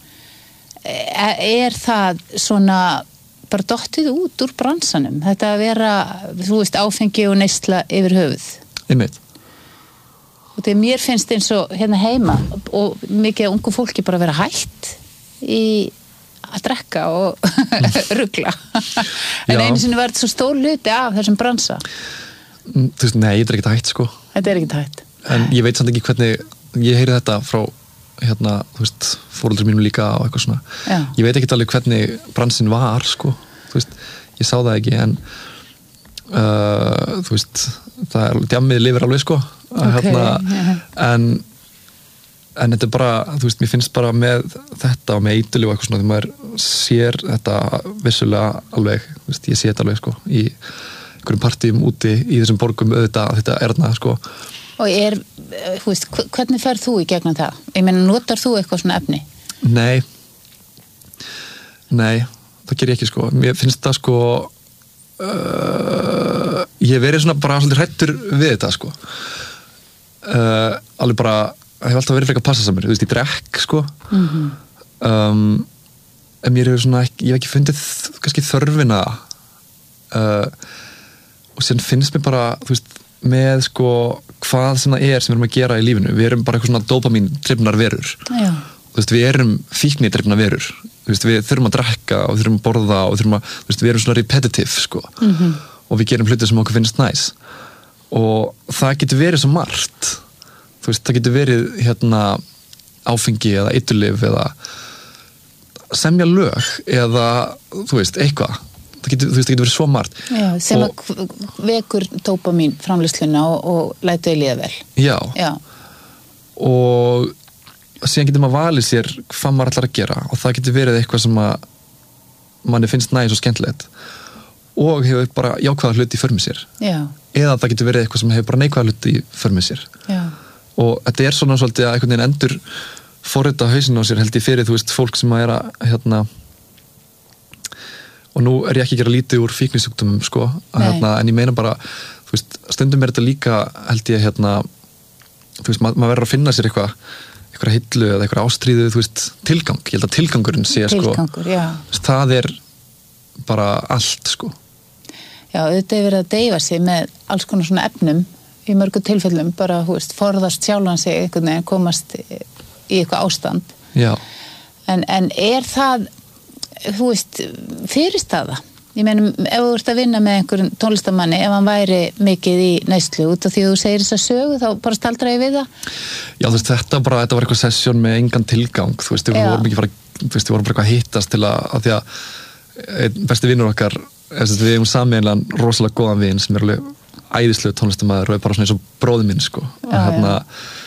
B: er það svona bara dottið út úr bransanum þetta að vera, þú veist, áfengi og neysla yfir höfuð.
A: Einmitt.
B: Og því að mér finnst eins og hérna heima og mikið ungu fólki bara vera hætt í að drekka og rugla. En
A: Já.
B: einu sinni var þetta svo stór hluti af þessum bransa.
A: Þú veist, nei, þetta er ekkert hægt, sko.
B: Þetta er ekkert hægt.
A: En ég veit samt ekki hvernig, ég heyri þetta frá hérna, þú veist, foreldrum mínum líka og eitthvað svona.
B: Já.
A: Ég veit ekki alveg hvernig bransinn var, sko. Þú veist, ég sá það ekki, en uh, þú veist, það er djammið lifir alveg, sko.
B: Ok,
A: Hérna,
B: já.
A: en en þetta er bara, þú veist, mér finnst bara með þetta og með eiturlyf og eitthvað svona, því maður sér þetta vissulega alveg, þú veist, ég sé þetta alveg, sko, í einhverjum partíum úti í þessum borgum auðvitað að þetta er þarna, sko.
B: Og er, þú veist, hvernig ferð þú í gegnum það? Ég meina, notar þú eitthvað svona efni?
A: Nei. Nei, það ger ég ekki, sko. Mér finnst það, sko, uh, ég hef verið svona bara svolítið hrættur við þetta, sko. Uh, alveg bara, ég hef alltaf verið frekar að passa saman, þú veist, ég drekk, sko.
B: Mhm.
A: Um, en mér hefur svona, ekki, ég hef ekki fundið kannski þörfina uh, og síðan finnst mér bara, þú veist, með sko hvað sem það er sem við erum að gera í lífinu, við erum bara eitthvað svona dópamín drifnar verur.
B: Já.
A: Þú veist, við erum fíkni drifnar verur, þú veist, við þurfum að drekka og þurfum að borða og þurfum að, þú veist, við erum svona repetitive, sko,
B: Mhm.
A: og við gerum hluti sem okkur finnst næs og það getur verið svo margt, þú veist, það getur verið hérna áfengi eða eiturlyf eða semja lög eða, þú veist, eitthvað það getur, þú veist, það getur verið svo margt.
B: Já, sem
A: Og-
B: að vekur dópamín framleiðsluna og, og lætu þau líða vel.
A: Já,
B: Já.
A: og síðan getur maður valið sér hvað maður ætlar að gera og það getur verið eitthvað sem að manni finnst næs og skemmtilegt og hefur bara jákvæða hluti í för með sér
B: Já.
A: eða það getur verið eitthvað sem hefur bara neikvæða hluti í för með sér
B: Já.
A: og þetta er svona svolítið að einhvern veginn endur forrita hausinn á sér held ég fyrir, þú veist, fólk sem að er að hérna og nú er ég ekki að gera lítið úr fíknisjúkdómum, sko, að,
B: Nei.
A: hérna, en ég meina bara, þú veist, stundum er þetta líka held ég, hérna þú veist, mað, maður verður að finna sér eitthvað eitthvað hillu eða eitthvað ástríðu, þú veist, tilgang ég held að tilgangurinn sé, sko
B: Tilgangur, já.
A: þú veist, það er bara allt, sko
B: Já, auðvitað er verið að deyfa sig með alls konar svona efnum í mörgum tilfellum, bara, þú veist, forðast sjálfan sig einhvern veginn, komast í eitthvað ástand.
A: Já,
B: En, en er það, þú veist, fyrirstaða? Ég meina, ef þú ert að vinna með einhverjum tónlistamanni, ef hann væri mikið í neyslu út af því að þú segir þess að sögu, þá bara staldra ég við það?
A: já, þú veist, þetta bara þetta var eitthvað sessjón með engan tilgang, þú veist, við
B: Já.
A: vorum ekki fara, þú veist, við vorum bara eitthvað að hittast til að, að því að einn besti vinnur okkar, þess að við hefum sameiginlegan rosalega góðan vin sem er alveg æðislegu tónlistamæður og er bara svona eins og bróði minn, sko og
B: Já,
A: hérna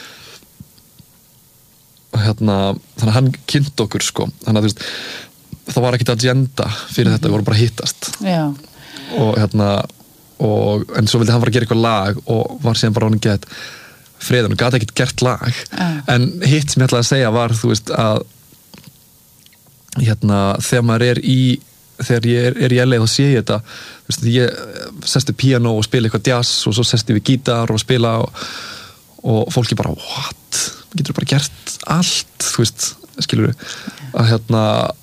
A: og hérna, þannig að hann kynnt okkur, sko, þannig að þú veist það var ekkit agenda fyrir þetta, við vorum bara að hittast
B: Já.
A: og hérna og, en svo vildi hann fara að gera eitthvað lag og var síðan bara hann gett freðan og gæti ekkert gert lag
B: Já.
A: en hitt sem ég ætlaði að segja var, þú veist, að hérna, þegar maður er í þegar ég er, er í L A þá sé ég þetta, þú veist, ég sestu píanó og spila eitthvað jazz og svo sestu við gítar og spila og, og fólki bara, what? Getur bara gert allt, þú veist, skilur við, að hérna,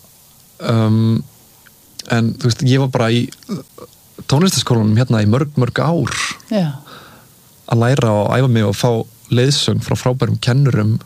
A: um, en þú veist, ég var bara í tónlistaskólanum hérna í mörg, mörg ár
B: Já.
A: að læra og æfa mig og fá leiðsögn frá frábærum kennurum,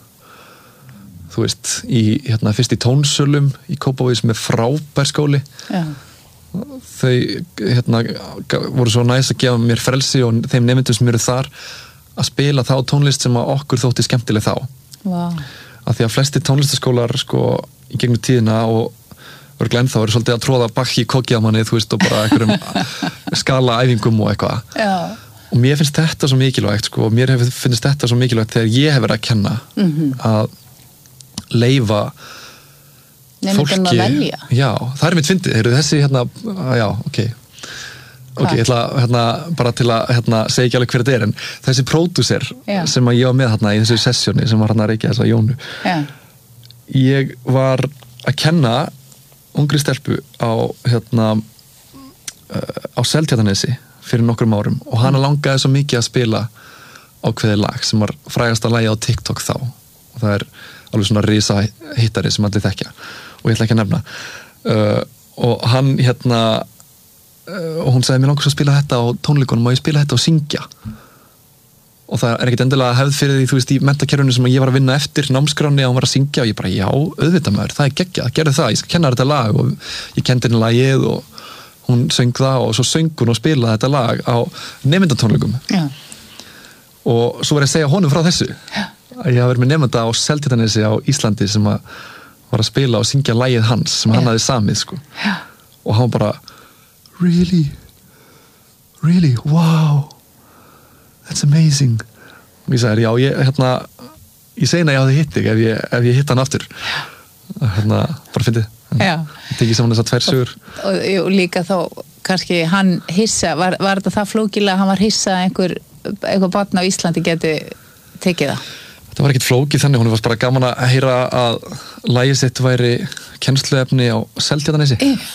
A: þú veist, í, hérna, fyrst í tónsölum í Kópavogi sem er frábær skóli.
B: Já.
A: Þau, hérna, voru svo næs að gefa mér frelsi og þeim nemendum sem eru þar að spila þá tónlist sem að okkur þótti skemmtileg þá.
B: Vá.
A: Af því að flesti tónlistaskólar, sko, í gegnum tíðina og örgulega ennþá eru svolítið að tróða bakki í kokið á manni, þú veist, og bara einhverjum skalaæfingum og eitthvað.
B: Já. Og
A: mér finnst þetta svo mikilvægt, sko, mér hef, finnst þetta svo mikilvægt þegar ég hef verið að kenna
B: mm-hmm.
A: að leyfa fólki
B: að velja.
A: Já, það er mitt fyndið, heyrðu þessi hérna, já, ok ok, ég ætla hérna bara til að hérna, segja ekki alveg hver þetta er, en þessi pródúser sem að ég var með hérna í þessu sessjóni sem var hérna að reykja þess að Jónu
B: já.
A: Ég var að kenna ungri stelpu á hérna á Seltjarnarnesi fyrir nokkrum árum og hana langaði svo mikið að spila ákveðið lag sem var frægasta lagi á TikTok þá og það er alveg svona risa hittari sem allir þekkja og ég ætla ekki að nefna uh, og hann hérna uh, og hún sagði mér langar svo að spila þetta á tónleikunum og ég spila þetta og syngja og það er ekkert endilega hefð fyrir því þú veist í menntakerfinu sem ég var að vinna eftir námskráni og hún var að syngja og ég bara já, auðvitað maður, það er geggjað, gerðu það, ég skal kenna þetta lag og ég kendi henni lagið og hún söng það og svo söng hún og spilaði þetta lag á nemendatónleikum
B: já.
A: Og svo var ég að segja honum frá þessu já. Að ég hafi verið með nemenda á Seltjarnarnesi á Íslandi sem að var að spila og syngja lagið hans sem já. Hann hafði samið sko. Og hann bara really, really, wow that's amazing og ég sagði, já, ég, hérna ég segi að ég hafði hitt þig ef ég, ef ég hitt hann aftur hérna, bara fyndið tekið saman þessar tvær sögur
B: og, og, og líka þá, kannski hann hissa, var, var þetta það flókilega hann var hissa einhver, einhver barn á Íslandi geti tekið það?
A: Það var ekkert flókið þannig, hún var bara gaman að heyra að lagið sitt væri kennsluefni á Seltjarnarnesi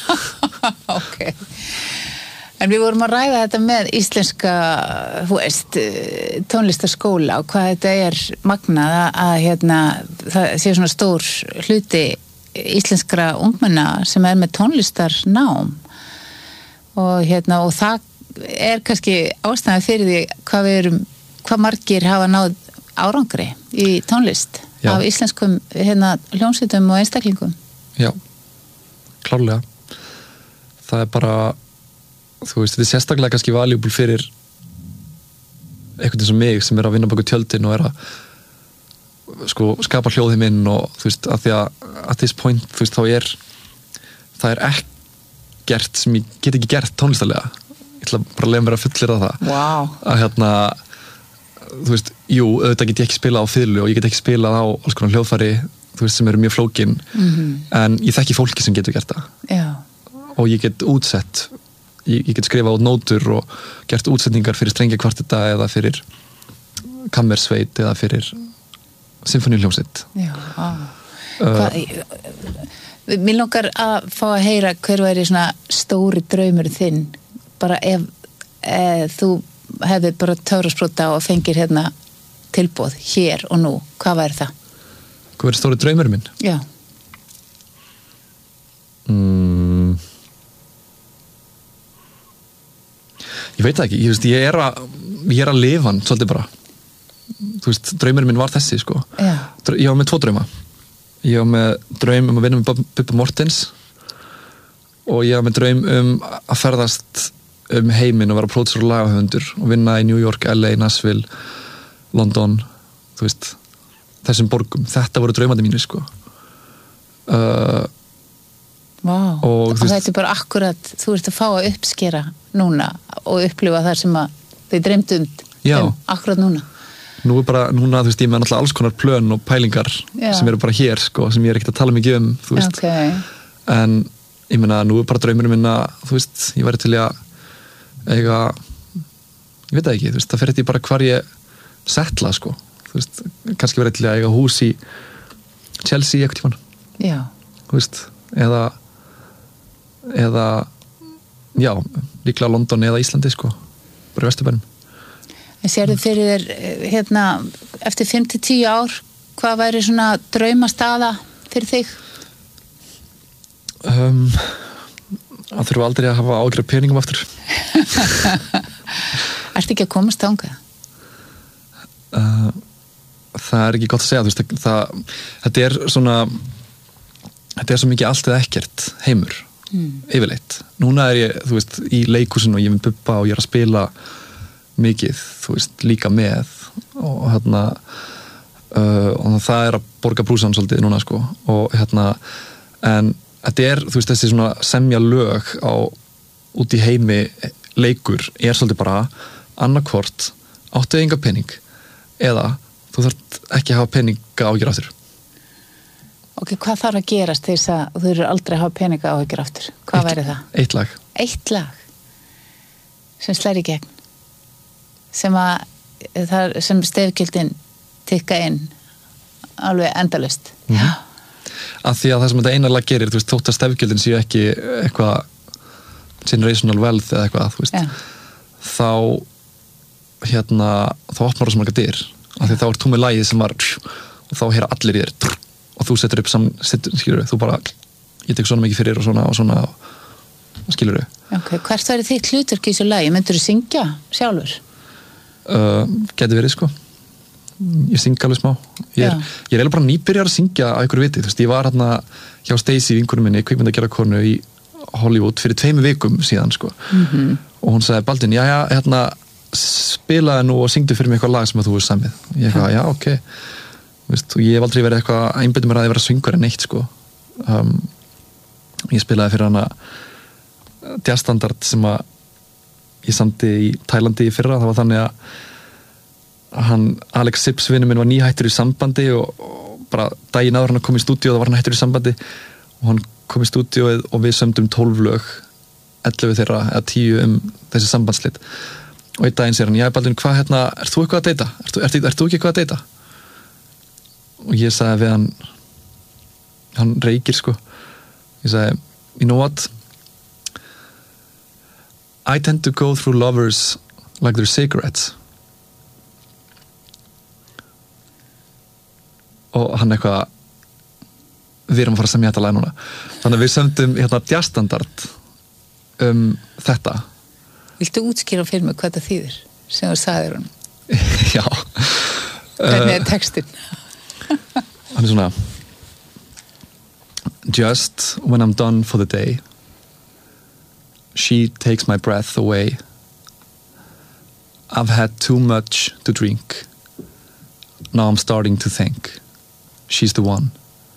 B: ok En við vorum að ræða þetta með íslenska, þú veist, tónlistarskóla og hvað þetta er magnað að hérna, það sé svona stór hluti íslenskra ungmenna sem er með tónlistarnám og hérna, og það er kannski ástæða fyrir því hvað við erum, hvað margir hafa náð árangri í tónlist Já. Af íslenskum hérna, hljómsveitum og einstaklingum.
A: Já, klárlega. Það er bara þú veist, þetta er sérstaklega kannski valuable fyrir einhvern eins og mig sem er að vinna baka tjöldin og er að sko skapa hljóðið minn og þú veist, að því að at this point, þú veist, þá er það er ekkert sem ég get ekki gert tónlistarlega ég ætla bara að leiða mér að fullera það
B: wow.
A: að hérna þú veist, jú, auðvitað get ég ekki spilað á fiðlu og ég get ekki spilað á alls konar hljóðfæri þú veist, sem eru mjög flókin
B: mm-hmm.
A: en ég þekki fólki sem getur gert það
B: Já.
A: Og ég get útsett Ég, ég get skrifað út nótur og gert útsetningar fyrir strengjakvartetta eða fyrir kammersveit eða fyrir symfóníuhljómsveit.
B: Já, á. Uh, Mér langar að fá að heyra hver væri svona stóri draumur þinn bara ef, ef þú hefðir bara töfrasprota og fengir hérna tilboð hér og nú, hvað væri það?
A: Hvað væri stóri draumur minn?
B: Já.
A: Mm. Ég veit það ekki, ég, veist, ég er að ég er að lifa hann, svolítið bara þú veist, draumurinn minn var þessi sko
B: Já.
A: Ég var með tvo drauma ég var með draum um að vinna með Bubba Mortens og ég var með draum um að ferðast um heiminn og vera pródúser og lagahöfundur og vinna í New York, L A, Nashville London, þú veist þessum borgum, þetta voru draumandi mínir sko uh,
B: Vá, og, og þetta er bara akkurat þú ert að fá að uppskera núna og upplifa þar sem að þið dreymdu um akkurat núna
A: Nú er bara, núna, þú veist, ég með náttúrulega alls konar plön og pælingar
B: Já. Sem
A: eru bara hér, sko, sem ég er ekkert að tala mikið um, þú veist
B: okay.
A: En, ég meina, nú er bara draumurinn minn að, þú veist, ég væri til að eiga ég veit það ekki, þú veist, það fer þetta bara hvar ég settla, sko, þú veist kannski væri til að eiga hús í Chelsea eitthvað tímann
B: Já.
A: Þú veist, eða eða já, líklega London eða Íslandi sko, bara í Vesturbænum.
B: En sérðu fyrir þér hérna eftir fimm til tíu ár, hvað væri svona draumastaða fyrir þig?
A: Um, að þurfa aldrei að hafa ágjörð peningum aftur.
B: Ertu ekki að komast þangað?
A: Uh, það er ekki gott að segja, þú veist, það, þetta er svona, þetta er svo mikið allt eða ekkert heimur, mm. yfirleitt. Núna er ég, þú veist, í leikhúsinu og ég með Bubba og ég er að spila mikið, þú veist, líka með og hérna, uh, og það er að borga brúsan svolítið núna, sko, og hérna, en þetta er, þú veist, þessi svona semja lög á, út í heimi leikur er svolítið bara annarkvort áttu enga pening eða þú þarft ekki að hafa peninga áhyggjur aftur.
B: Ok, hvað þarf að gerast þess að þú þurfur aldrei að hafa peninga áhyggjur aftur? Hvað
A: eitt,
B: væri það?
A: Eitt lag.
B: Eitt lag sem slær í gegn sem að það, sem stefgjöldin tikka inn alveg endalaust.
A: Mm. Já. Að því að það sem þetta eina lag gerir, þú veist, þótt að stefgjöldin séu ekki eitthvað generational wealth eða eitthvað, þú veist, ja. þá hérna, þá opnar það svo marga dyr, af því þá er þú með lagið sem var, og þá heyra allir í þér og þú setur upp saman, setur, skilur þú bara, ég tek svona mikið fyrir og svona og svona, og skilur þau.
B: Ok, hvert væri þitt hlutverk í þessu lagi? Myndur þú syngja sjálfur?
A: Uh, geti verið, sko. Ég syng alveg smá. Ég er, ég er eiginlega bara nýbyrjar að syngja að ykkur viti, þú veist, ég var hérna hjá Stacey, vinkonum minni, kvikmyndagerðarkonu í Hollywood fyrir tveimu vikum síðan, sko. Mm-hmm. Og hún sagði, Baldvin, já, já, hérna, spilaði nú og syngdu fyrir mig eitthvað lag sem að þú er samið. Ég eitthvað, já, ok. Veist, og ég hef aldrei verið eitthvað að einbeita mér að ég vera syngur en neitt, sko. Um, ég spilaði fyrir hana jazzstandard sem að ég samdi í Tælandi í fyrra. Það var þannig að hann, Alex Sips vinur minn var nýhættur í sambandi og, og bara daginn áður hann kom í stúdíu og það var hann hættur í sambandi og hann kom í stúdíóið og við sömdum tólf lög, ellefu þeirra eða tíu um þessi sambandslit og einn daginn sér hann, já Baldvin, hvað hérna, ert þú eitthvað að deyta? Ert, ert, ert, ert þú ekki eitthvað að deyta? Og ég sagði við hann hann reykir sko ég sagði, you know what I tend to go through lovers like they're cigarettes og hann eitthvað við erum að fara að semja þetta lag núna þannig að við sömdum hérna jazzstandard um þetta.
B: Viltu útskýra fyrir mig hvað það þýðir sem þú sagðir hún?
A: Já.
B: Hvernig er textin?
A: Hann er svona Just when I'm done for the day she takes my breath away I've had too much to drink now I'm starting to think she's the one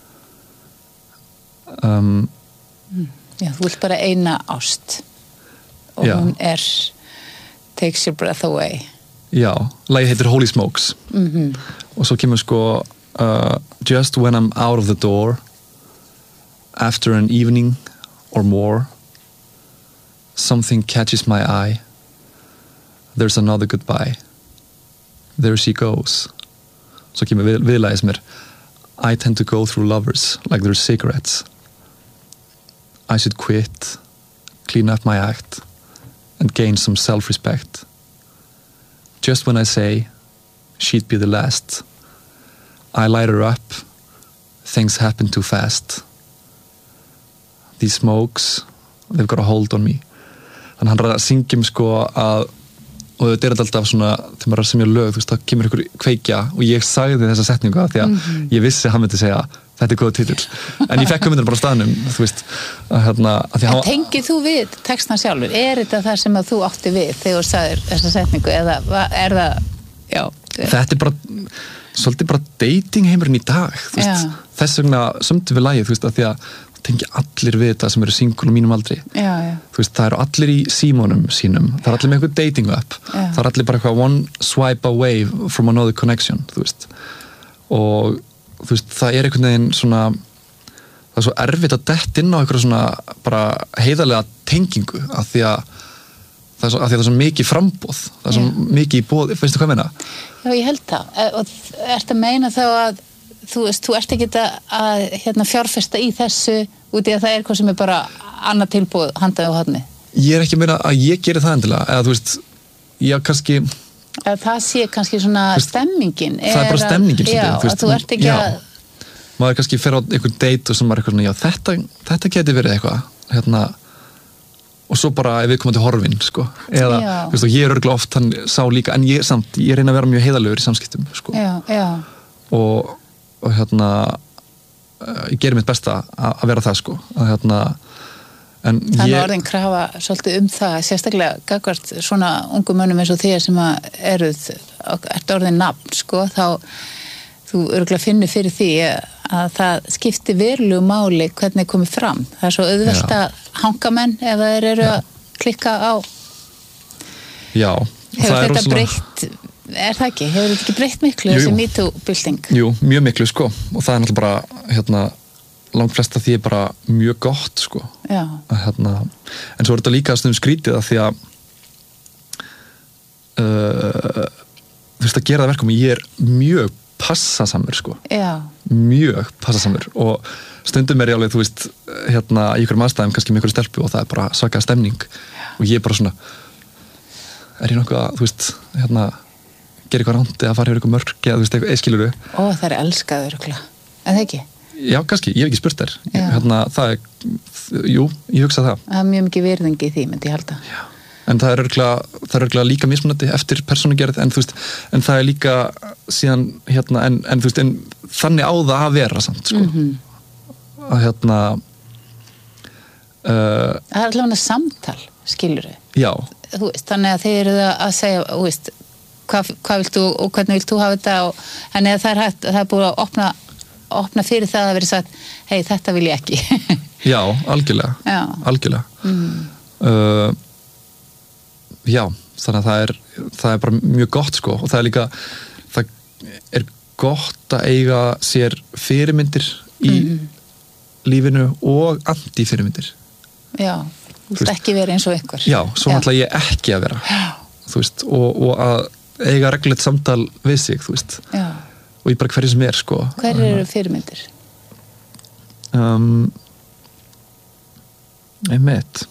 A: um,
B: Já, þú vilt bara eina ást og
A: já. Hún
B: er takes your breath away
A: Já, lagið heitir Holy Smokes
B: mm-hmm.
A: og svo kemur sko uh, Just when I'm out of the door after an evening or more something catches my eye there's another goodbye there she goes svo kemur við, viðlagið sem er I tend to go through lovers like they're cigarettes I should quit clean up my act and gain some self-respect just when I say she'd be the last I light her up things happen too fast these smokes they've got a hold on me þannig hann er að syngjum sko að og þetta er alltaf svona þegar maður er að semja lög þú veist það kemur ykkur kveikja og ég sagði þessa setningu að því að mm-hmm. ég vissi að hann myndi segja þetta er góða titill en ég fekk hugmyndina bara á staðnum þú veist að hérna að því að
B: En tengið þú við textna sjálfur? Er þetta það sem að þú átti við þegar þú sagðir þessa setningu eða er það já
A: þetta er bara svolítið bara dating heimurinn í dag þú veist já. Þess vegna sömdu við lagið þú veist að því að tengi allir við þetta sem eru single og mínum aldri
B: já, já.
A: Þú veist, það eru allir í símónum sínum það er allir með eitthvað dating app já. Það er allir bara eitthvað one swipe away from another connection þú veist og þú veist, það er einhvern veginn svona það er svo erfitt að detta inn á eitthvað svona bara heiðarlega tengingu af því að það er svo, að því að það er svo mikið frambóð það er svo já. Mikið í bóð, finnst þú hvað meina?
B: Já, ég held það og ert að meina þá að þú veist, þú ert ekki að, að hérna, fjárfesta í þessu út í að það er hvað sem er bara annað tilbúð handaði á horni?
A: Ég er ekki að meina að ég geri það endilega, eða þú veist, ég kannski...
B: Eða það sé kannski svona veist, stemmingin.
A: Það er bara stemmingin.
B: Já,
A: þú veist,
B: að þú ert ekki
A: já,
B: að...
A: Maður kannski fer á einhvern date og sem maður er eitthvað svona, já, þetta, þetta geti verið eitthvað, hérna, og svo bara ef við komum til horfin, sko. Eða,
B: já.
A: Þú veist, og ég er örgulega oft, hann sá líka, en ég samt, ég reyna að vera mjög heiðalegur í samskiptum, sko.
B: Já, já.
A: Og, og hérna, ég gerir mitt besta að, að vera það, sko. Að hérna, en
B: Þannig
A: ég...
B: orðin krafa svolítið um það, sérstaklega gagvart svona ungum mönnum eins og þér sem að eruð, ert orðin nafn, sko, þá þú örgulega finnur fyrir því að það skipti verulegu máli hvernig komið fram. Það er svo auðvelt að hanga menn ef þeir eru Já. Að klikka á.
A: Já.
B: Hefur þetta rosalega... breytt, er það ekki? Hefur þetta ekki breytt miklu þessi MeToo-bylting?
A: Jú, mjög miklu, sko. Og það er náttúrulega bara, hérna, langt flesta því er bara mjög gott, sko.
B: Já.
A: Að, hérna, en svo er þetta líka stundum skrítið að því að uh, þú veist að gera það verkum ég er mjög passasamur, sko.
B: Já.
A: Mjög passasamur og stundum er ég alveg, þú veist, hérna í einhverjum aðstæðum, kannski með einhverju stelpu og það er bara svaka stemning Já. Og ég er bara svona er ég nokkuð að, þú veist, hérna gera eitthvað rándi að fara yfir eitthvað mörg eða þú veist, eitthvað eiskiluru.
B: Ó, það er elskaður, örugglega. En það ekki?
A: Já, kannski, ég hef ekki spurt þér. Hérna, það er, jú, ég hugsa það.
B: Það er mjög mikið virðingi í því, myndi ég halda.
A: Já. En það er örugglega, það er örugglega líka mismunandi eftir persónugerð, en þú veist, en það er líka síðan, hérna, en, en þú veist, en þannig á það að vera samt, sko.
B: Mm-hmm.
A: Að hérna uh,
B: það er allavega samtal, skilurðu.
A: Já.
B: Þú veist, þannig að þið eru að segja, þú veist, hvað, hvað vilt þú og hvernig vilt þú hafa þetta og þannig að það er hægt, það er búið að opna, opna fyrir það að vera sagt, hei, þetta vil ég ekki.
A: Já, algjörlega.
B: Já.
A: Algjörlega.
B: Mm.
A: Uh, já, þannig að það er, það er bara mjög gott, sko, og það er líka, það er gott að eiga sér fyrirmyndir í mm. lífinu og anti-fyrirmyndir.
B: Já, þú veist ekki verið eins og ykkur.
A: Já, svo náttúrulega ég ekki að vera.
B: Já.
A: Þú veist, og, og að eiga reglulegt samtal við sig, þú veist.
B: Já.
A: Og ég bara hverju sem er, sko.
B: Hver eru fyrirmyndir?
A: Um, einmitt.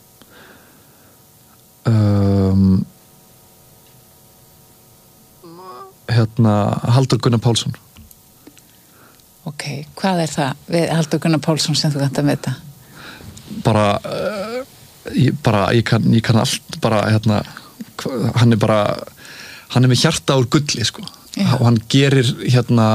A: Um, hérna, Halldór Gunnar Pálsson.
B: Ok, hvað er það við Halldór Gunnar Pálsson sem þú kannt að vita?
A: Bara, uh, ég, bara ég, kann, ég kann allt, bara, hérna, hann er bara, hann er með hjarta úr gulli, sko. Já. Og hann gerir, hérna,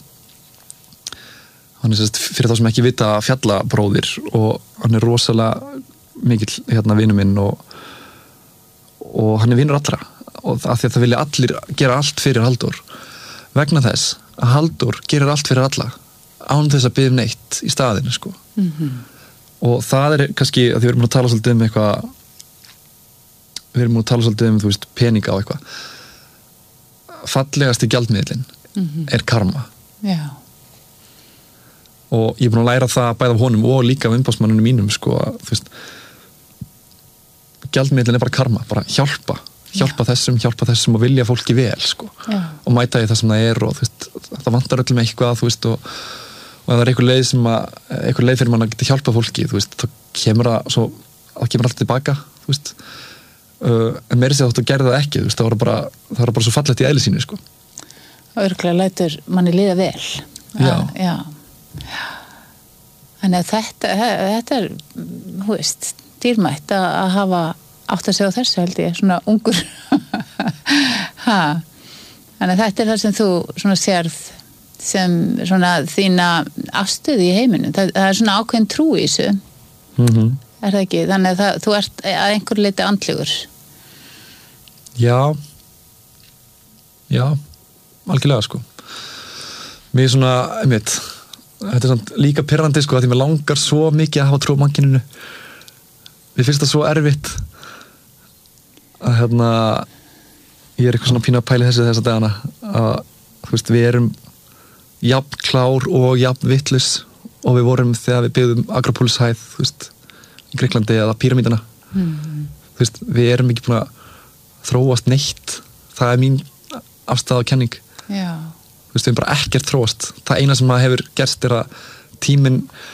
A: hann er sérst, fyrir þá sem ekki vita fjallabróðir og hann er rosalega mikill, hérna, vinur minn og og hann er vinur allra og af því að það vilja allir gera allt fyrir Halldór vegna þess að Halldór gerir allt fyrir alla án þess að biðja um neitt í staðinu, sko.
B: Mm-hmm.
A: Og það er kannski að því við erum að tala svolítið um eitthvað við erum að tala svolítið um, þú veist, peninga og eitthvað fallegasti gjaldmiðlinn mm-hmm. er karma.
B: Já.
A: Og ég er búin að læra það bæði af honum og líka af umboðsmannunum mínum, sko, að, þú veist gjaldmiðlinn er bara karma, bara hjálpa hjálpa Já. þessum, hjálpa þessum og vilja fólki vel, sko. Já. Og mæta í það sem það er og þú veist, það vantar öllum eitthvað, þú veist, og, og það er einhver leið sem að, einhver leið fyrir mann að geta hjálpa fólki, þú veist, þá kemur það svo, það kemur alltaf tilbaka, þú veist uh, en meiri sér þáttu að gera það ekki, þú veist, það var bara það var bara svo fallegt í eðli sínu, sko.
B: Og örugglega lætur manni líða vel.
A: Já.
B: Að, já. Þannig að þetta, þetta er, þú veist, dýrmætt að, að hafa átt að segja á þessu, held ég, svona ungur. Ha. Þannig að þetta er það sem þú svona sérð sem svona þína afstöðu í heiminum. Það, það er svona ákveðin trú í þessu.
A: Mm-hmm.
B: Er það ekki? Þannig að það, þú ert að einhver leiti andlegur.
A: Já. Já, algjörlega, sko. Mér er svona, einmitt, þetta er svona líka pirrandi, sko, að því mér langar svo mikið að hafa trú á mannkyninu. Mér finnst það svo erfitt að hérna ég er eitthvað svona pínu að pæli þessu þessa dagana að, þú veist, við erum jafn klár og jafn vitlaus og við vorum þegar við byggðum Akropólshæð, þú veist, í Greiklandi eða píramídana. Mm. Þú veist, við erum ekki búin að þróast neitt. Það er mín afstæða og kenning.
B: Já.
A: Þú veist, við erum bara ekkert þróast. Það eina sem hefur gerst er að tíminn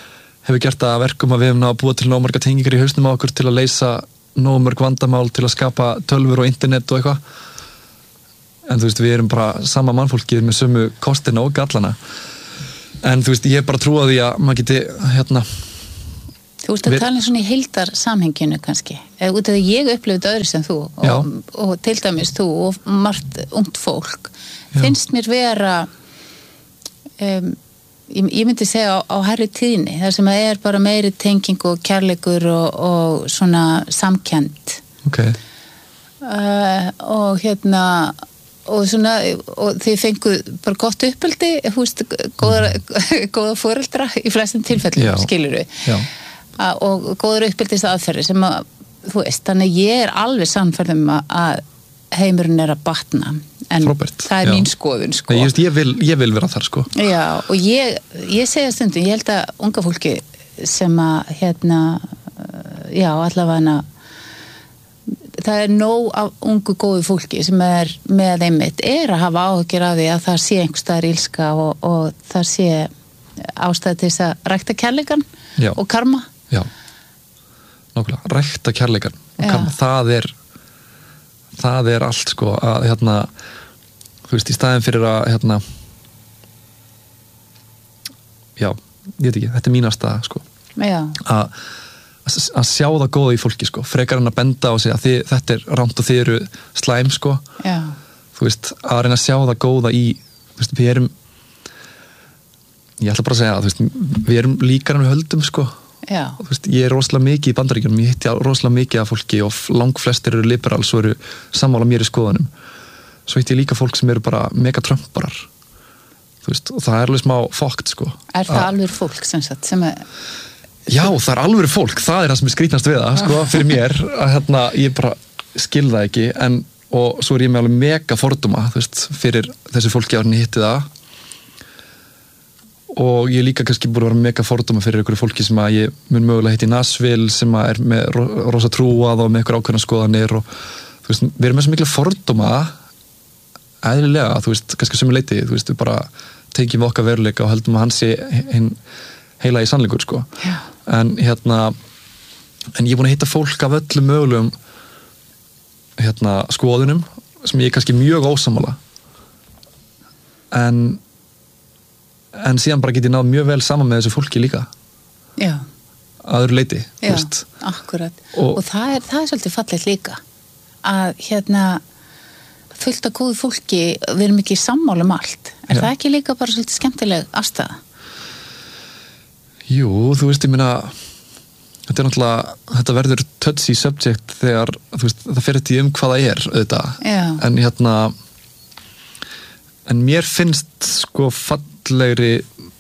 A: hefur gert það að verkum að við hefum náð að búa til nóg marga tengingar í hausnum á okkur til að leysa nóg mörg vandamál, til að skapa tölvur og internet og eitthvað. En þú veist, við erum bara sama mannfólkið með sömu kostina og gallana. En þú veist, ég er bara trú á því að maður geti, hérna...
B: Þú veist að við... tala svona í heildar samhenginu kannski. Eða út af því ég upplifði öðru sem þú og, og til dæmis þú og margt ungt fólk. Já. Finnst mér vera... Um, Ég, ég myndi segja á, á hærri tíðni þar sem það er bara meiri tenging og kærleikur og, og svona samkennd
A: okay.
B: uh, og hérna og svona og þið fenguð bara gott uppeldi húst, góða, mm. góða foreldra í flestum tilfellum skilur við uh, og góður uppeldis aðferði sem að þú veist, þannig ég er alveg sannfærð um að heimurinn er að batna en Robert, það er já. Mín skoðun sko.
A: Nei, ég, ég, vil, ég vil vera þar sko.
B: Já, og ég, ég segja stundum, ég held að unga fólki sem að hérna, já allavega það er nóg af ungu góðu fólki sem er með einmitt er að hafa áhyggjur af því að það sé einhvers staðar ílska og, og það sé ástæði til þess að rækta kærleikan já. Og karma.
A: Já, nákvæmlega, rækta kærleikan og karma, já. Það er það er allt sko að hérna þú veist í staðin fyrir að hérna já, ég veit ekki, þetta er mínasta sko að að sjá það góða í fólki sko frekar en að benda og segja að þið, þetta er rámt og þið eru slæm sko
B: já.
A: Þú veist, að reyna að sjá það góða í þú veist, við erum ég ætla bara að segja að þú veist, við erum líkar en við höldum sko
B: Já.
A: Þú veist, ég er rosalega mikið í Bandaríkjunum, ég hitti rosalega mikið af fólki og langflestir eru liberals og eru sammála mér í skoðunum. Svo hitti ég líka fólk sem eru bara mega trömparar. Þú veist, og það er alveg smá fokkt, sko.
B: Er það alveg fólk sem sagt, sem er...
A: Já, það er alveg fólk, það er það sem er skrítnast við það, sko, fyrir mér, að hérna, ég bara skil það ekki, en, og svo er ég með alveg mega fordóma, þú veist, fyrir þessi fólki árin ég hitti það. Og ég líka kannski búið að vera mega fordóma fyrir einhverju fólki sem að ég mun mögulega hitti í Nashville sem að er með rosa trúað og með einhver ákveðna skoðanir og þú veist, við erum með svo mikla fordóma eðlilega, þú veist, kannski sömu leiti, þú veist, við bara tekjum við okkar veruleika og heldum að hann sé hinn heila í sannleikur, sko.
B: Já.
A: En hérna, en ég er búin að hitta fólk af öllum mögulegum hérna skoðunum sem ég er kannski mjög ósammála. En en síðan bara get ég náð mjög vel saman með þessu fólki líka.
B: Já.
A: Að öðru leiti,
B: þú veist. Já, akkurat. Og, og það er, það er svolítið fallegt líka. Að hérna fullt af góðu fólki, við erum ekki sammála um allt. Er já. Það ekki líka bara svolítið skemmtileg afstæða?
A: Jú, þú veist, ég meina þetta er náttúrulega, þetta verður touchy subject þegar, þú veist, það fer þetta í um hvað það er, auðvitað.
B: Já.
A: En hérna en mér finnst sko fallegri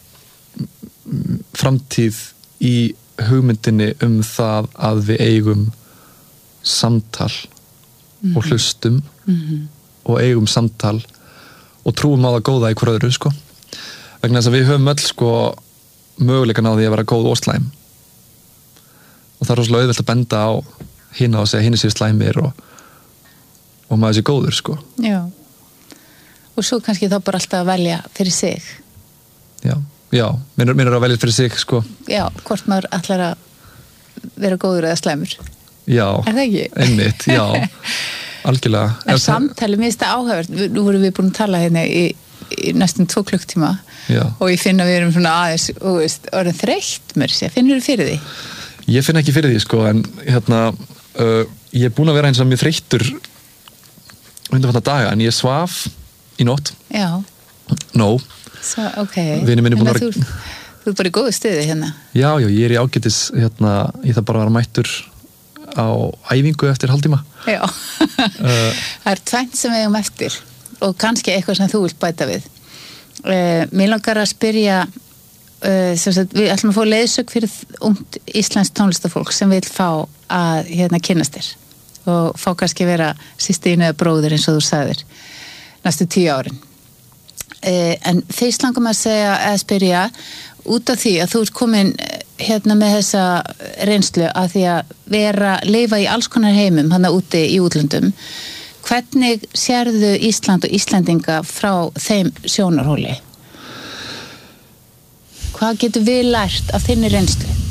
A: framtíð í hugmyndinni um það að við eigum samtal mm-hmm. og hlustum
B: mm-hmm.
A: og eigum samtal og trúum á það góða í hver öðru sko. Vegna þess að við höfum öll sko möguleikan á því að vera góð og slæm og það er rosalega auðvelt að benda á hina og segja hini séu slæmir og, og maður sé góður sko.
B: Já. Og svo kannski þá bara alltaf að velja fyrir sig.
A: Já, já, minnur, minnur að velja fyrir sig, sko.
B: Já, hvort maður ætlar að vera góður eða slæmur.
A: Já.
B: Er það ekki?
A: Einmitt, já, algjörlega.
B: En er samtali minnst það áhugavert. Nú vorum við búin að tala hérna í, í næstum tvo klukktíma og ég finn að við erum svona aðeins og veist, orðin þreytt mér sér. Finnur þú fyrir því?
A: Ég finn ekki fyrir því, sko, en hérna, uh, ég er búin að vera eins og mjög þreyttur undanfarna daga, en ég svaf í nótt.
B: Já.
A: No.
B: Svo, ok.
A: Vinur minn er búin að
B: vera... Þú, þú er bara í góðu stuði hérna.
A: Já, já, ég er í ágætis, hérna, ég þarf bara að vera mættur á æfingu eftir hálftíma.
B: Já. uh, það er tvennt sem við eigum eftir og kannski eitthvað sem þú vilt bæta við. Uh, mér langar að spyrja, uh, sem sagt, við ætlum að fá leiðsögn fyrir ungt íslenskt tónlistafólk sem vil fá að hérna kynnast þér og fá kannski vera systínu eða bróðir eins og þú sagðir. Næstu tíu árin. Eh, en þeir langum að segja eða spyrja út af því að þú ert komin hérna með þessa reynslu að því að vera, lifa í alls konar heimum hana úti í útlöndum. Hvernig sérðu Ísland og Íslendinga frá þeim sjónarhóli? Hvað getur við lært af þinni reynslu?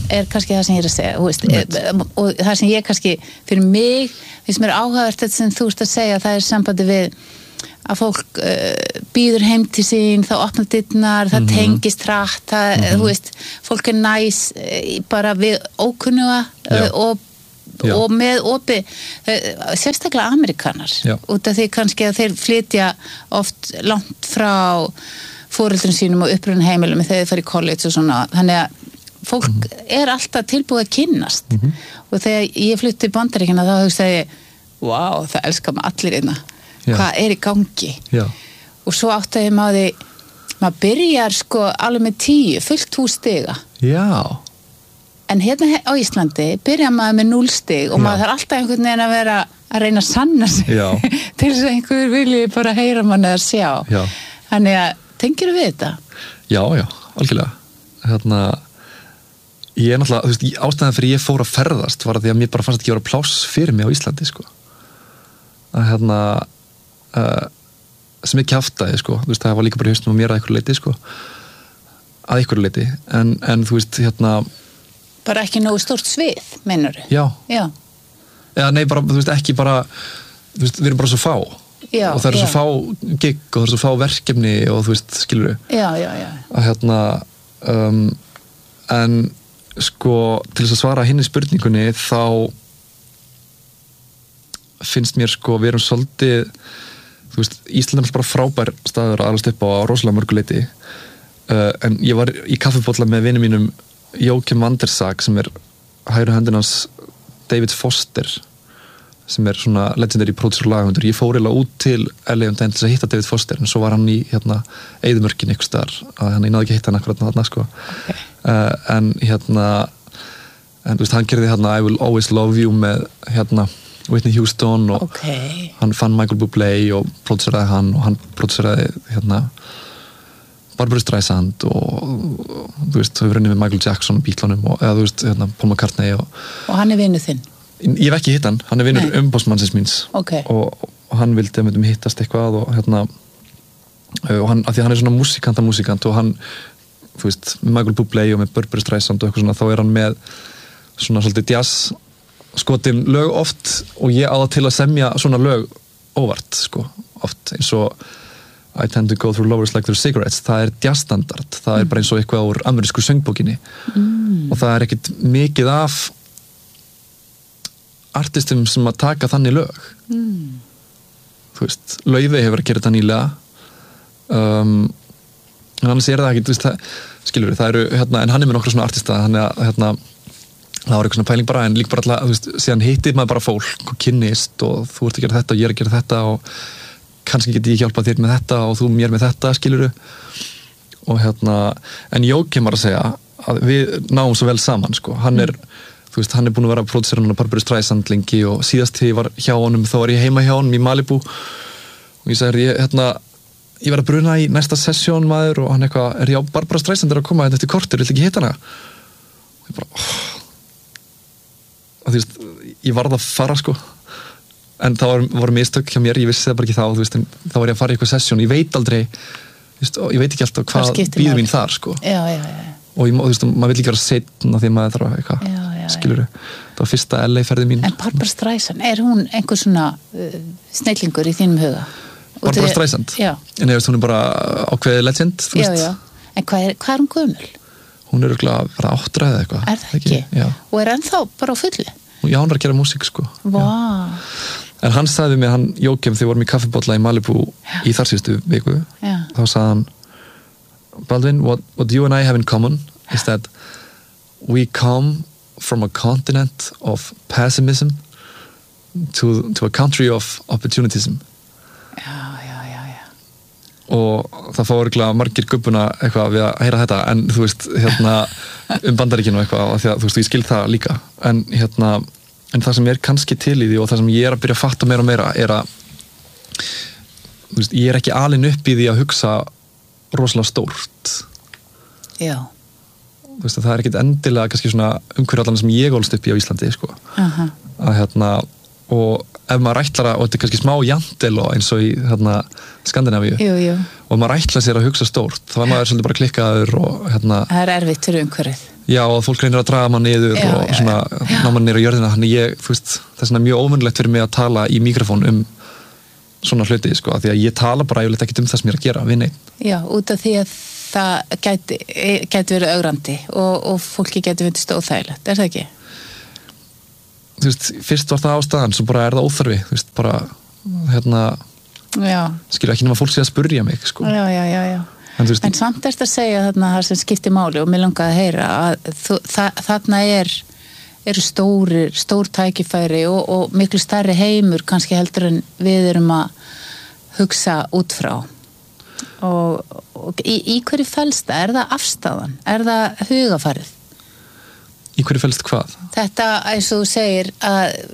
B: er kannski það sem ég er að segja, þú veist, og það sem ég kannski, fyrir mig, finnst mér áhugavert þetta sem þú ert að segja, það er sambandi við að fólk uh, býður heim til sín, það opnar dyrnar, það mm-hmm. tengist hratt, það, mm-hmm. þú veist, fólk er næs uh, bara við ókunnuga uh, og, og með opi, uh, sérstaklega Amerikanar, Já. Út af því kannski að þeir flytja oft langt frá foreldrum sínum og upprunna heimilum þegar þeir fara í college og svona, þannig að fólk mm-hmm. er alltaf tilbúið að kynnast mm-hmm. og þegar ég flutti til Bandaríkjanna þá hugsaði ég, wow, það elskar maður allir einna. Já. Hvað er í gangi Já. Og svo áttaði maður maður byrjar sko alveg með tíu fullt hús stiga
A: Já.
B: En hérna á Íslandi byrjar maður með núll stig og Já. Maður þarf alltaf einhvern veginn að vera að reyna að sanna sig til þess að einhver vilji bara heyra mann eða sjá Já. Þannig að, tengir við þetta?
A: Já, já, algjörlega hérna, ég er náttúrulega, þú veist, ástæðan fyrir ég fór að ferðast var að því að mér bara fannst ekki vera pláss fyrir mig á Íslandi sko að hérna Uh, sem ekki haftaði sko þú veist það var líka bara í haustum á mér að einhverju leiti sko að einhverju leiti en, en þú veist hérna
B: bara ekki nógu stórt svið, meinarðu?
A: Já,
B: já.
A: Eða nei bara, þú veist ekki bara þú veist, við erum bara svo fá
B: já,
A: og það eru svo fá gig og það eru svo fá verkefni og þú veist, skilur við
B: já, já, já
A: að hérna um, en sko til þess að svara hinni spurningunni þá finnst mér sko, við erum svolítið þú veist, Ísland er bara frábær staður að alast upp á rosalega mörgu leiti uh, en ég var í kaffibolla með vinum mínum Jókim Vandersak sem er hægri höndin hans David Foster sem er svona legendary producer og lagahöfundur ég fór eiginlega út til L A um daginn til að hitta David Foster en svo var hann í hérna eyðimörkin einhvers staðar að hann, ég náði ekki að hitta hann akkurat þarna sko okay. uh, en hérna en þú veist, hann gerði hérna I Will Always Love You með hérna Whitney Houston og
B: okay.
A: hann fann Michael Bublé og produseraði hann og hann produseraði hérna Barbra Streisand og, og þú veist, þau verið með Michael Jackson Beatlunum og eða þú veist, hérna Paul McCartney og,
B: og hann er vinur þinn?
A: Ég hef ekki hitt hann, hann er vinur umboðsmannsins míns
B: okay.
A: og, og hann vildi að myndum hittast eitthvað og hérna og hann, af því að hann er svona músikanta músikant og hann, þú veist, með Michael Bublé og með Barbra Streisand og eitthvað svona, þá er hann með svona svolítið jazz skotin lög oft og ég á það til að semja svona lög óvart sko, oft eins og I tend to go through lovers like they're cigarettes það er jazzstandard, það mm. er bara eins og eitthvað úr amerísku söngbókinni mm. og það er ekkit mikið af artistum sem að taka þannig lög mm. þú veist, Laufey hefur að gera þetta nýlega um, en annars er það ekki, þú veist, það, skilur við, það eru hérna, en hann er með nokkra svona artista, hann er hérna það var eitthvað svona pæling bara en líka bara alltaf, þú veist, síðan hittir maður bara fólk og kynnist og þú ert að gera þetta og ég er að gera þetta og kannski get ég hjálpað þér með þetta og þú mér með þetta, skiluru og hérna, en Jókim var að segja að við náum svo vel saman, sko, hann er mm. þú veist, hann er búin að vera að pródusera hann á Barbra Streisand lengi og síðast þegar ég var hjá honum þá var ég heima hjá honum í Malibu og ég sagði, ég, hérna ég verð að bruna í næsta sessjón maður og hann eitthvað, er ég á Barbra Streisand er að koma hérna eftir kortur, vil ekki hitta hana og ég bara, oh. og þú veist, ég varð að fara sko en það var, var mistök hjá mér, ég vissi það bara ekki þá þú veist, en þá var ég að fara í eitthvað sessjón ég veit aldrei, veist, ég veit ekki alltaf hvað býður mín þar sko
B: já, já, já.
A: og ég, þú veist, maður vil ekki vera setna því maður þarf eitthvað, skilur það var fyrsta L A ferði mín.
B: En Barbra Streisand, er hún einhver svona uh, snillingur í þínum huga?
A: Barbra Streisand?
B: Já.
A: En ég veist, hún er bara ákveðið legend, þú veist.
B: Já, já, en hvað er, hvað er hún gömul?
A: Hún er örugglega bara áttra eða eitthvað.
B: Er það ekki?
A: ekki?
B: Og er ennþá bara á fullu?
A: Já, hann er að gera músík sko.
B: Vá.
A: En hann sagði mér, hann Jókim, þegar við vorum í kaffibolla í Malibu já. Í þar síðustu viku,
B: já.
A: Þá sagði hann, Baldvin, what, what you and I have in common is that we come from a continent of pessimism to, to a country of opportunism.
B: Já, já, já, já.
A: Og það fá örugglega margir gubbuna eitthvað við að heyra þetta, en þú veist, hérna, um Bandaríkinu eitthvað, og því að, þú veist, ég skil það líka, en hérna, en það sem er kannski til í því og það sem ég er að byrja að fatta meira og meira er að, þú veist, ég er ekki alinn upp í því að hugsa rosalega stórt.
B: Já.
A: Þú veist, það er ekkit endilega kannski svona umhverjallan sem ég ólst upp í á Íslandi, sko.
B: Uh-huh.
A: Að hérna, og ef maður ætlar að, og þetta er kannski smá jantel og eins og í hérna Skandinavíu,
B: jú, jú.
A: Og maður ætlar sér að hugsa stórt, þá er maður svolítið bara klikkaður og hérna.
B: Það er erfitt fyrir umhverfið.
A: Já, og fólk reynir að draga mann niður
B: Já,
A: og
B: já,
A: svona
B: já.
A: ná mann niður á jörðina, þannig ég, þú veist, það er svona mjög ómönnlegt fyrir mig að tala í mikrofón um svona hluti, sko, af því að ég tala bara yfirleitt ekkert um það sem ég er að gera við neitt.
B: Já, út af því að það gæti, gæti verið ögrandi og, og fólki gæti verið stóðþægilegt, er það ekki?
A: Þú veist, fyrst var það ástæðan, svo bara er það óþarfi, þú veist, bara, hérna,
B: Já,
A: skilur ekki nema fólk sé að spurja mig, sko.
B: já, já, já, já.
A: En, þú veist,
B: En samt erst að segja þarna það sem skiptir máli og mér langaði að heyra að þú, það, þarna er, eru stóri, stór tækifæri og, og miklu stærri heimur kannski heldur en við erum að hugsa út frá. Og, og í, í hverju felst það? Er það afstæðan? Er það hugafarið?
A: í hverju felst hvað?
B: Þetta, eins og þú segir, að